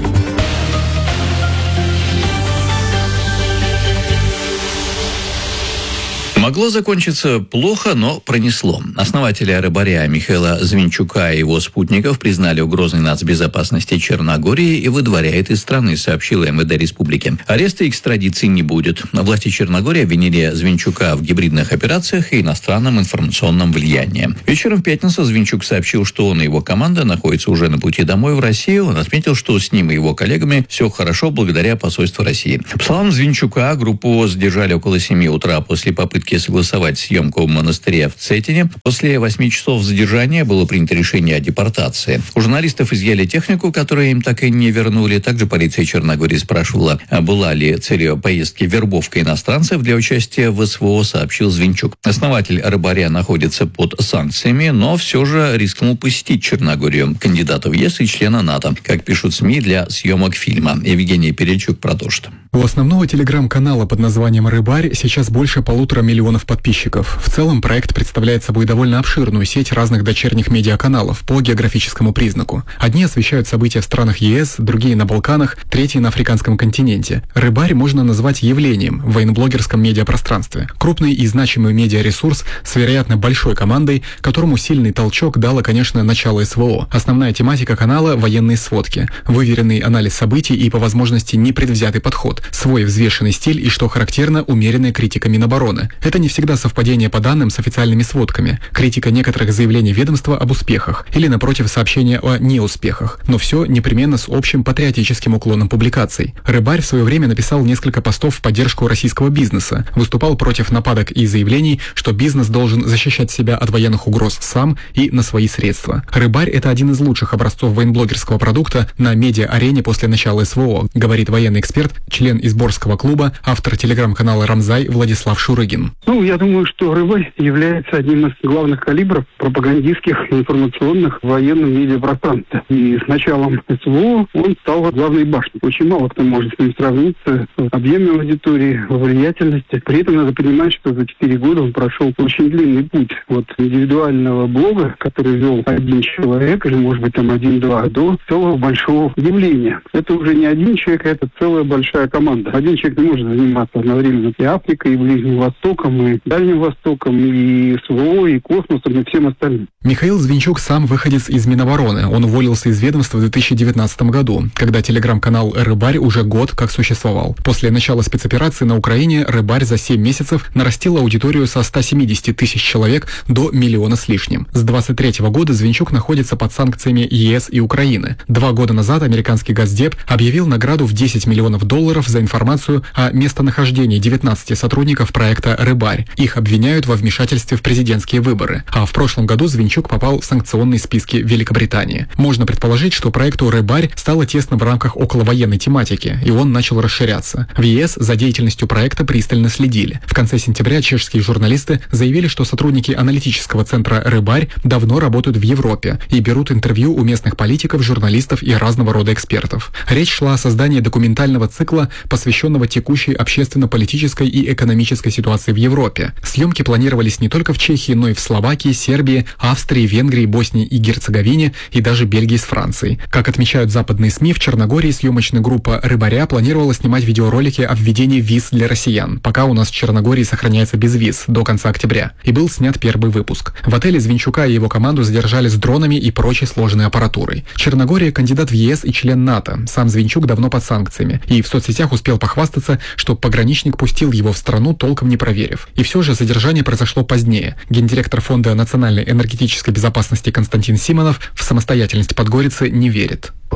S4: Могло закончиться плохо, но пронесло. Основателя «Рыбаря» Михаила Звинчука и его спутников признали угрозой нацбезопасности Черногории и выдворяет из страны, сообщила МВД республики. Ареста и экстрадиции не будет. Власти Черногории обвинили Звинчука в гибридных операциях и иностранном информационном влиянии. Вечером в пятницу Звинчук сообщил, что он и его команда находятся уже на пути домой в Россию. Он отметил, что с ним и его коллегами все хорошо благодаря посольству России. По словам Звинчука, группу задержали около 7 утра после попытки согласовать съемку в монастыре в Цетине. После 8 часов задержания было принято решение о депортации. У журналистов изъяли технику, которую им так и не вернули. Также полиция Черногории спрашивала, была ли целью поездки вербовка иностранцев для участия в СВО, сообщил Звинчук. Основатель «Рыбаря» находится под санкциями, но все же рискнул посетить Черногорию. Кандидата в ЕС и члена НАТО, как пишут СМИ, для съемок фильма. Евгений Перельчук продолжит.
S1: У основного телеграм-канала под названием «Рыбарь» сейчас больше 1,5 миллиона подписчиков. В целом проект представляет собой довольно обширную сеть разных дочерних медиаканалов по географическому признаку. Одни освещают события в странах ЕС, другие на Балканах, третьи на африканском континенте. «Рыбарь» можно назвать явлением в военноблогерском медиапространстве. Крупный и значимый медиаресурс с вероятно большой командой, которому сильный толчок дало, конечно, начало СВО. Основная тематика канала – военные сводки, выверенный анализ событий и, по возможности, непредвзятый подход, свой взвешенный стиль и, что характерно, умеренная критика Минобороны. Это не всегда совпадение по данным с официальными сводками, критика некоторых заявлений ведомства об успехах или, напротив, сообщения о неуспехах, но все непременно с общим патриотическим уклоном публикаций. «Рыбарь» в свое время написал несколько постов в поддержку российского бизнеса, выступал против нападок и заявлений, что бизнес должен защищать себя от военных угроз сам и на свои средства. «Рыбарь» — это один из лучших образцов военблогерского продукта на медиа-арене после начала СВО, говорит военный эксперт, член Изборского клуба, автор телеграм-канала «Рамзай» Владислав Шурыгин.
S22: Я думаю, что «Рыбарь» является одним из главных калибров пропагандистских информационных в военном медиапространстве. И с началом СВО он стал главной башней. Очень мало кто может с ним сравниться в объеме аудитории, в влиятельности. При этом надо понимать, что за 4 года он прошел очень длинный путь от индивидуального блога, который вел один человек, или, может быть, там 1-2, до целого большого явления. Это уже не один человек, это целая большая команда. Один человек не может заниматься одновременно и Африкой, и Ближним Востоком, и Дальним Востоком, и СВО, и космосом, и всем остальным.
S1: Михаил Звинчук сам выходец из Минобороны. Он уволился из ведомства в 2019 году, когда телеграм-канал «Рыбарь» уже год как существовал. После начала спецоперации на Украине «Рыбарь» за 7 месяцев нарастил аудиторию со 170 тысяч человек до 1 миллиона с лишним. С 23 года Звинчук находится под санкциями ЕС и Украины. 2 года назад американский Госдеп объявил награду в $10 миллионов за информацию о местонахождении 19 сотрудников проекта «Рыбарь». Их обвиняют во вмешательстве в президентские выборы. А в прошлом году Звинчук попал в санкционные списки Великобритании. Можно предположить, что проекту «Рыбарь» стало тесно в рамках околовоенной тематики, и он начал расширяться. В ЕС за деятельностью проекта пристально следили. В конце сентября чешские журналисты заявили, что сотрудники аналитического центра «Рыбарь» давно работают в Европе и берут интервью у местных политиков, журналистов и разного рода экспертов. Речь шла о создании документального цикла, посвященного текущей общественно-политической и экономической ситуации в Европе. Съемки планировались не только в Чехии, но и в Словакии, Сербии, Австрии, Венгрии, Боснии и Герцеговине и даже Бельгии с Францией. Как отмечают западные СМИ, в Черногории съемочная группа «Рыбаря» планировала снимать видеоролики о введении виз для россиян, пока у нас в Черногории сохраняется без виз до конца октября. И был снят первый выпуск. В отеле Звинчука и его команду задержали с дронами и прочей сложной аппаратурой. Черногория – кандидат в ЕС и член НАТО. Сам Звинчук давно под санкциями. И в соцсетях успел похвастаться, что пограничник пустил его в страну, толком не проверив. И все же задержание произошло позднее. Гендиректор Фонда национальной энергетической безопасности Константин Симонов в самостоятельность Подгорицы не верит.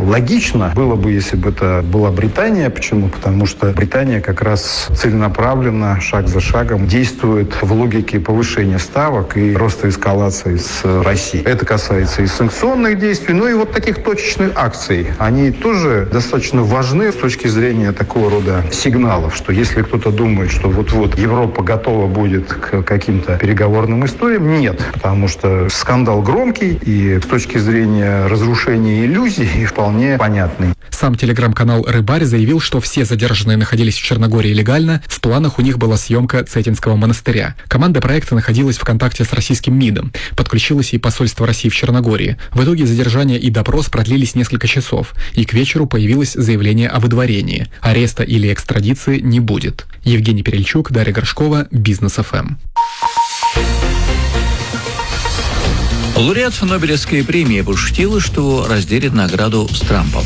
S7: логично было бы, если бы это была Британия. Почему? Потому что Британия как раз целенаправленно, шаг за шагом действует в логике повышения ставок и роста эскалации с Россией. Это касается и санкционных действий, но и вот таких точечных акций. Они тоже достаточно важны с точки зрения такого рода сигналов, что если кто-то думает, что вот-вот Европа готова будет к каким-то переговорным историям, нет. Потому что скандал громкий и с точки зрения разрушения иллюзий вполне понятный.
S1: Сам телеграм-канал «Рыбарь» заявил, что все задержанные находились в Черногории легально, в планах у них была съемка Цетинского монастыря. Команда проекта находилась в контакте с российским МИДом, подключилось и посольство России в Черногории. В итоге задержание и допрос продлились несколько часов, и к вечеру появилось заявление о выдворении. Ареста или экстрадиции не будет. Евгений Перельчук, Дарья Горшкова, Бизнес ФМ.
S4: Лауреат Нобелевской премии пошутил, что разделит награду с Трампом.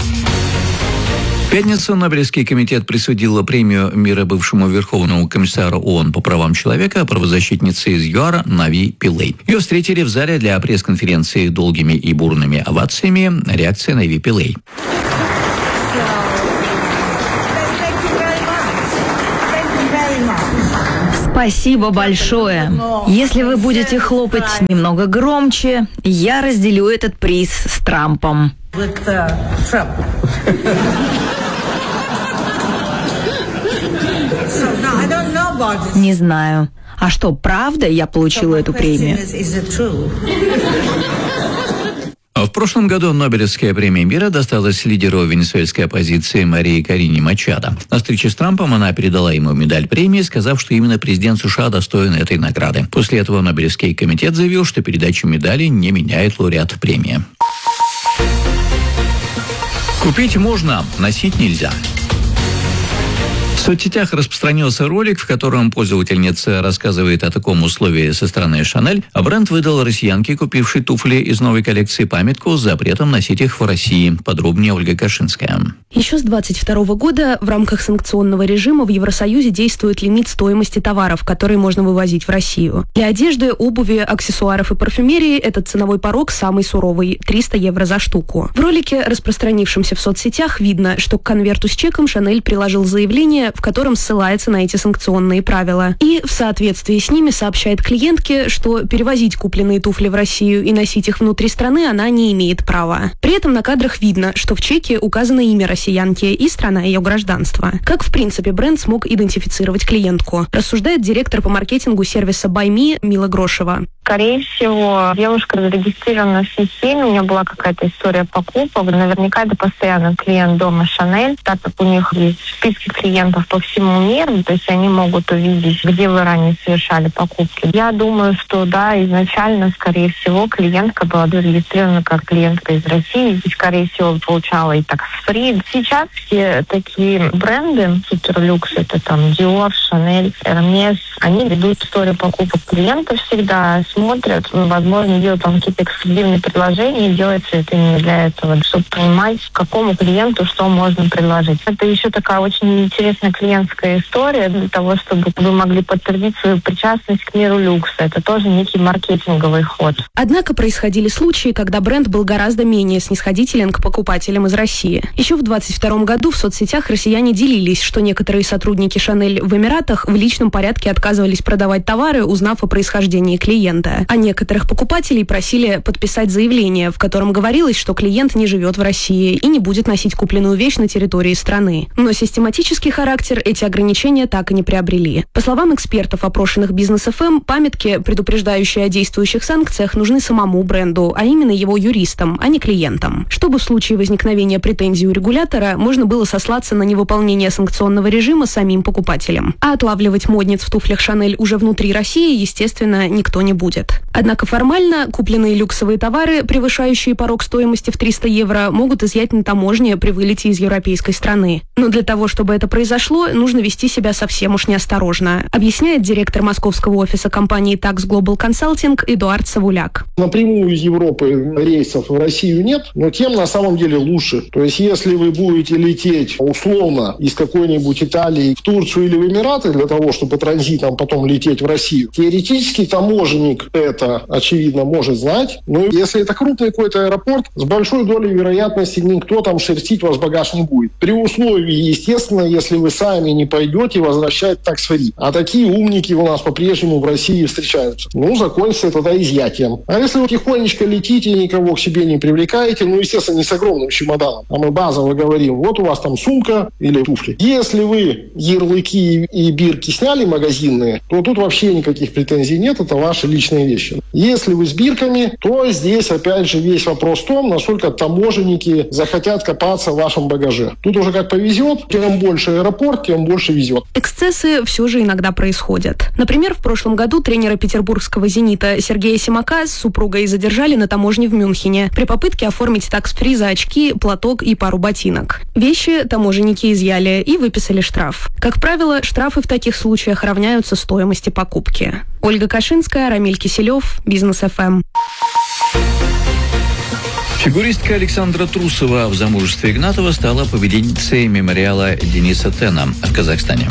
S4: В пятницу Нобелевский комитет присудил премию мира бывшему Верховному комиссару ООН по правам человека, правозащитнице из ЮАР Нави Пиллей. Ее встретили в зале для пресс-конференции долгими и бурными овациями. Реакция Нави Пиллей.
S16: Спасибо большое. Если вы будете хлопать немного громче, я разделю этот приз с Трампом. Не знаю. А что, правда я получила эту премию?
S4: В прошлом году Нобелевская премия мира досталась лидеру венесуэльской оппозиции Марии Корине Мачадо. На встрече с Трампом она передала ему медаль премии, сказав, что именно президент США достоин этой награды. После этого Нобелевский комитет заявил, что передачу медали не меняет лауреат премии. Купить можно, носить нельзя. В соцсетях распространился ролик, в котором пользовательница рассказывает о таком условии со стороны Шанель, а бренд выдал россиянке, купившей туфли из новой коллекции, памятку с запретом носить их в России. Подробнее Ольга Кашинская.
S2: Еще с 2022 года в рамках санкционного режима в Евросоюзе действует лимит стоимости товаров, которые можно вывозить в Россию. Для одежды, обуви, аксессуаров и парфюмерии этот ценовой порог самый суровый – 300 евро за штуку. В ролике, распространившемся в соцсетях, видно, что к конверту с чеком Шанель приложил заявление, в котором ссылается на эти санкционные правила. И в соответствии с ними сообщает клиентке, что перевозить купленные туфли в Россию и носить их внутри страны она не имеет права. При этом на кадрах видно, что в чеке указано имя россиянки и страна ее гражданства. Как, в принципе, бренд смог идентифицировать клиентку, рассуждает директор по маркетингу сервиса Buy Me Мила Грошева.
S5: Скорее всего, девушка зарегистрирована в системе, у нее была какая-то история покупок. Наверняка это постоянный клиент дома Шанель, так как у них есть списки клиентов по всему миру, то есть они могут увидеть, где вы ранее совершали покупки. Я думаю, что да, изначально, скорее всего, клиентка была зарегистрирована как клиентка из России и, скорее всего, получала и так фри. Сейчас все такие бренды, суперлюкс, это там Dior, Chanel, Hermes, они ведут историю покупок клиентов всегда, смотрят, возможно, делают там какие-то эксклюзивные предложения, и делается это именно для этого, чтобы понимать, какому клиенту что можно предложить. Это еще такая очень интересная клиентская история для того, чтобы вы могли подтвердить свою причастность к миру люкса. Это тоже некий маркетинговый ход.
S2: Однако происходили случаи, когда бренд был гораздо менее снисходителен к покупателям из России. Еще в 2022 году в соцсетях россияне делились, что некоторые сотрудники Шанель в Эмиратах в личном порядке отказывались продавать товары, узнав о происхождении клиента. А некоторых покупателей просили подписать заявление, в котором говорилось, что клиент не живет в России и не будет носить купленную вещь на территории страны. Но систематический характер эти ограничения так и не приобрели. По словам экспертов, опрошенных Бизнес ФМ, памятки, предупреждающие о действующих санкциях, нужны самому бренду, а именно его юристам, а не клиентам. Чтобы в случае возникновения претензий у регулятора можно было сослаться на невыполнение санкционного режима самим покупателям. А отлавливать модниц в туфлях Шанель уже внутри России, естественно, никто не будет. Однако формально купленные люксовые товары, превышающие порог стоимости в 300 евро, могут изъять на таможне при вылете из европейской страны. Но для того, чтобы это произошло, произошло, нужно вести себя совсем уж неосторожно, объясняет директор московского офиса компании Tax Global Consulting Эдуард Савуляк.
S9: Напрямую из Европы рейсов в Россию нет, но тем на самом деле лучше. То есть если вы будете лететь условно из какой-нибудь Италии в Турцию или в Эмираты для того, чтобы транзитом потом лететь в Россию, теоретически таможенник это, очевидно, может знать. Но если это крупный какой-то аэропорт, с большой долей вероятности никто там шерстить ваш багаж не будет. При условии, естественно, если вы сами не пойдете возвращать такс-фри. А такие умники у нас по-прежнему в России встречаются. Закончится тогда изъятием. А если вы тихонечко летите, никого к себе не привлекаете, естественно, не с огромным чемоданом, а мы базово говорим, вот у вас там сумка или туфли. Если вы ярлыки и бирки сняли магазинные, то тут вообще никаких претензий нет, это ваши личные вещи. Если вы с бирками, то здесь опять же весь вопрос в том, насколько таможенники захотят копаться в вашем багаже. Тут уже как повезет, чем больше аэропорт, тем больше везет.
S2: Эксцессы все же иногда происходят. Например, в прошлом году тренера петербургского «Зенита» Сергея Симака с супругой задержали на таможне в Мюнхене при попытке оформить такс-фри за очки, платок и пару ботинок. Вещи таможенники изъяли и выписали штраф. Как правило, штрафы в таких случаях равняются стоимости покупки. Ольга Кашинская, Рамиль Киселев, Бизнес ФМ.
S4: Фигуристка Александра Трусова в замужестве Игнатова стала победительницей мемориала Дениса Тена в Казахстане.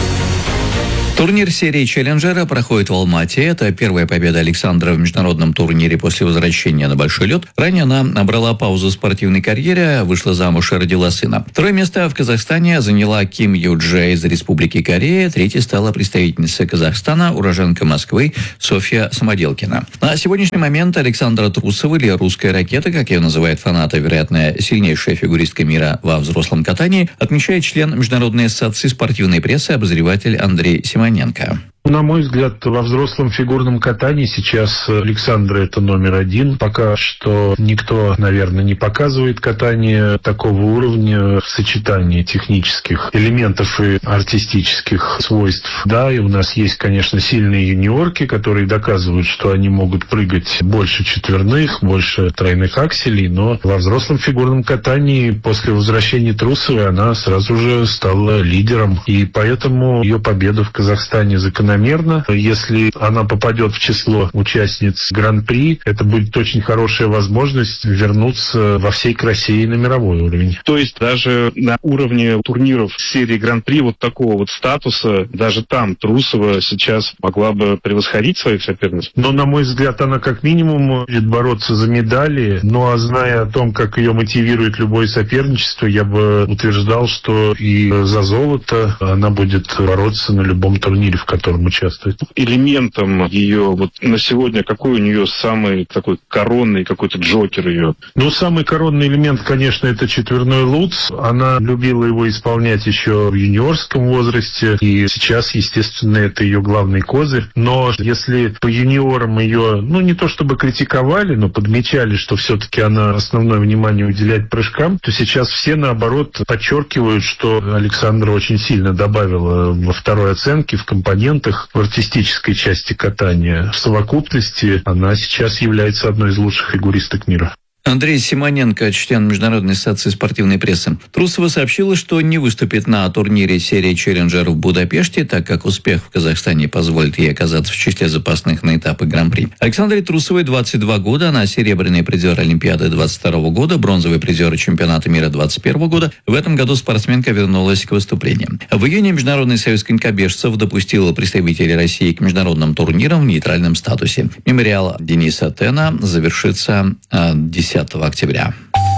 S4: Турнир серии «Челленджера» проходит в Алмате. Это первая победа Александра в международном турнире после возвращения на большой лед. Ранее она набрала паузу в спортивной карьере, вышла замуж и родила сына. Второе место в Казахстане заняла Ким Ю-Джей из Республики Корея. Третьей стала представительница Казахстана, уроженка Москвы Софья Самоделкина. На сегодняшний момент Александра Трусова, или русская ракета, как ее называют фанаты, вероятно, сильнейшая фигуристка мира во взрослом катании, отмечает член Международной ассоциации спортивной прессы, обозреватель Андрей Симоненко.
S10: На мой взгляд, во взрослом фигурном катании сейчас Александра это номер один. Пока что никто, наверное, не показывает катание такого уровня в сочетании технических элементов и артистических свойств. Да, и у нас есть, конечно, сильные юниорки, которые доказывают, что они могут прыгать больше четверных, больше тройных акселей, но во взрослом фигурном катании после возвращения Трусовой она сразу же стала лидером. И поэтому ее победа в Казахстане закономерна. Если она попадет в число участниц Гран-при, это будет очень хорошая возможность вернуться во всей красе и на мировой уровень.
S23: То есть даже на уровне турниров серии Гран-при вот такого вот статуса, даже там Трусова сейчас могла бы превосходить своих соперниц?
S10: Но, на мой взгляд, она как минимум будет бороться за медали. Ну, а зная о том, как ее мотивирует любое соперничество, я бы утверждал, что и за золото она будет бороться на любом турнире, в котором участвует.
S23: Элементом ее вот на сегодня, какой у нее самый такой коронный какой-то джокер ее?
S10: Ну, самый коронный элемент, конечно, это четверной лутс. Она любила его исполнять еще в юниорском возрасте, и сейчас, естественно, это ее главный козырь. Но если по юниорам ее, не то чтобы критиковали, но подмечали, что все-таки она основное внимание уделяет прыжкам, то сейчас все, наоборот, подчеркивают, что Александра очень сильно добавила во второй оценке, в компонентах, в артистической части катания. В совокупности она сейчас является одной из лучших фигуристок мира.
S4: Андрей Симоненко, член Международной ассоциации спортивной прессы. Трусова сообщила, что не выступит на турнире серии «Челленджер» в Будапеште, так как успех в Казахстане позволит ей оказаться в числе запасных на этапы Гран-при. Александре Трусовой 22 года, она серебряный призер Олимпиады 22 года, бронзовый призер чемпионата мира 21 года. В этом году спортсменка вернулась к выступлениям. В июне Международный союз конькобежцев допустил представителей России к международным турнирам в нейтральном статусе. Мемориал Дениса Тена завершится 10 октября.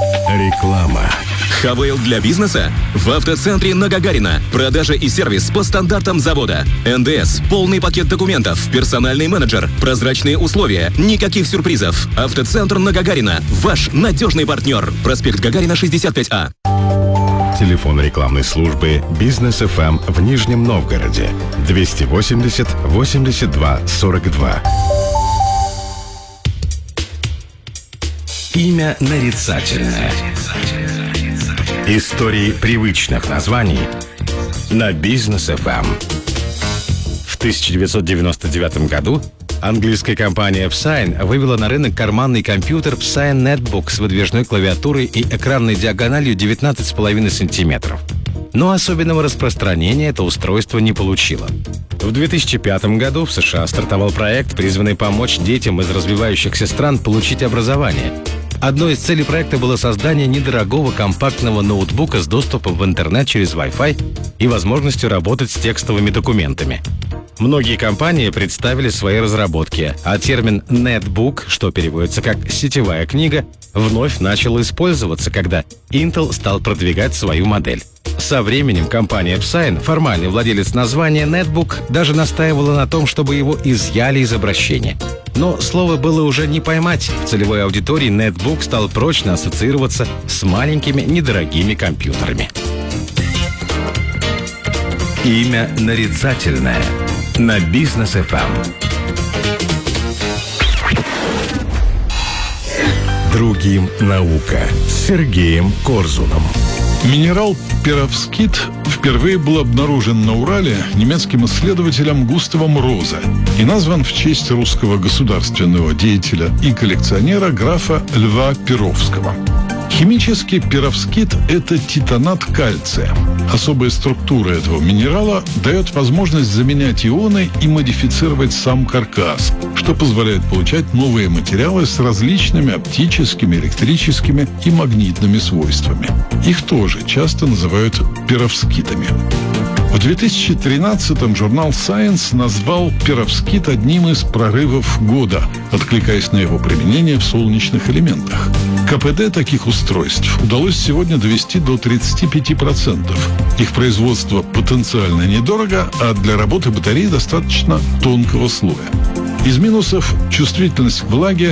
S24: Реклама. Хавейл для бизнеса? В автоцентре на Гагарина. Продажа и сервис по стандартам завода. НДС, полный пакет документов, персональный менеджер, прозрачные условия, никаких сюрпризов. Автоцентр на Гагарина. Ваш надежный партнер. Проспект Гагарина, 65А.
S3: Телефон рекламной службы «Бизнес ФМ» в Нижнем Новгороде. 280 82 42. Имя нарицательное. Истории привычных названий на Бизнес ФМ. В 1999 году английская компания Psign вывела на рынок карманный компьютер Psign Netbook с выдвижной клавиатурой и экранной диагональю 19,5 см. Но особенного распространения это устройство не получило. В 2005 году в США стартовал проект, призванный помочь детям из развивающихся стран получить образование. Одной из целей проекта было создание недорогого компактного ноутбука с доступом в интернет через Wi-Fi и возможностью работать с текстовыми документами. Многие компании представили свои разработки, а термин «нетбук», что переводится как «сетевая книга», вновь начал использоваться, когда Intel стал продвигать свою модель. Со временем компания Psion, формальный владелец названия «нетбук», даже настаивала на том, чтобы его изъяли из обращения. Но слово было уже не поймать. В целевой аудитории нетбук стал прочно ассоциироваться с маленькими недорогими компьютерами. Имя нарицательное на Бизнес FM. Другим наука с Сергеем Корзуном.
S8: Минерал перовскит впервые был обнаружен на Урале немецким исследователем Густавом Розе и назван в честь русского государственного деятеля и коллекционера графа Льва Перовского. Химически перовскит – это титанат кальция. Особая структура этого минерала дает возможность заменять ионы и модифицировать сам каркас, что позволяет получать новые материалы с различными оптическими, электрическими и магнитными свойствами. Их тоже часто называют перовскитами. В 2013-м журнал Science назвал перовскит одним из прорывов года, откликаясь на его применение в солнечных элементах. КПД таких устройств удалось сегодня довести до 35%. Их производство потенциально недорого, а для работы батареи достаточно тонкого слоя. Из минусов – чувствительность к влаге,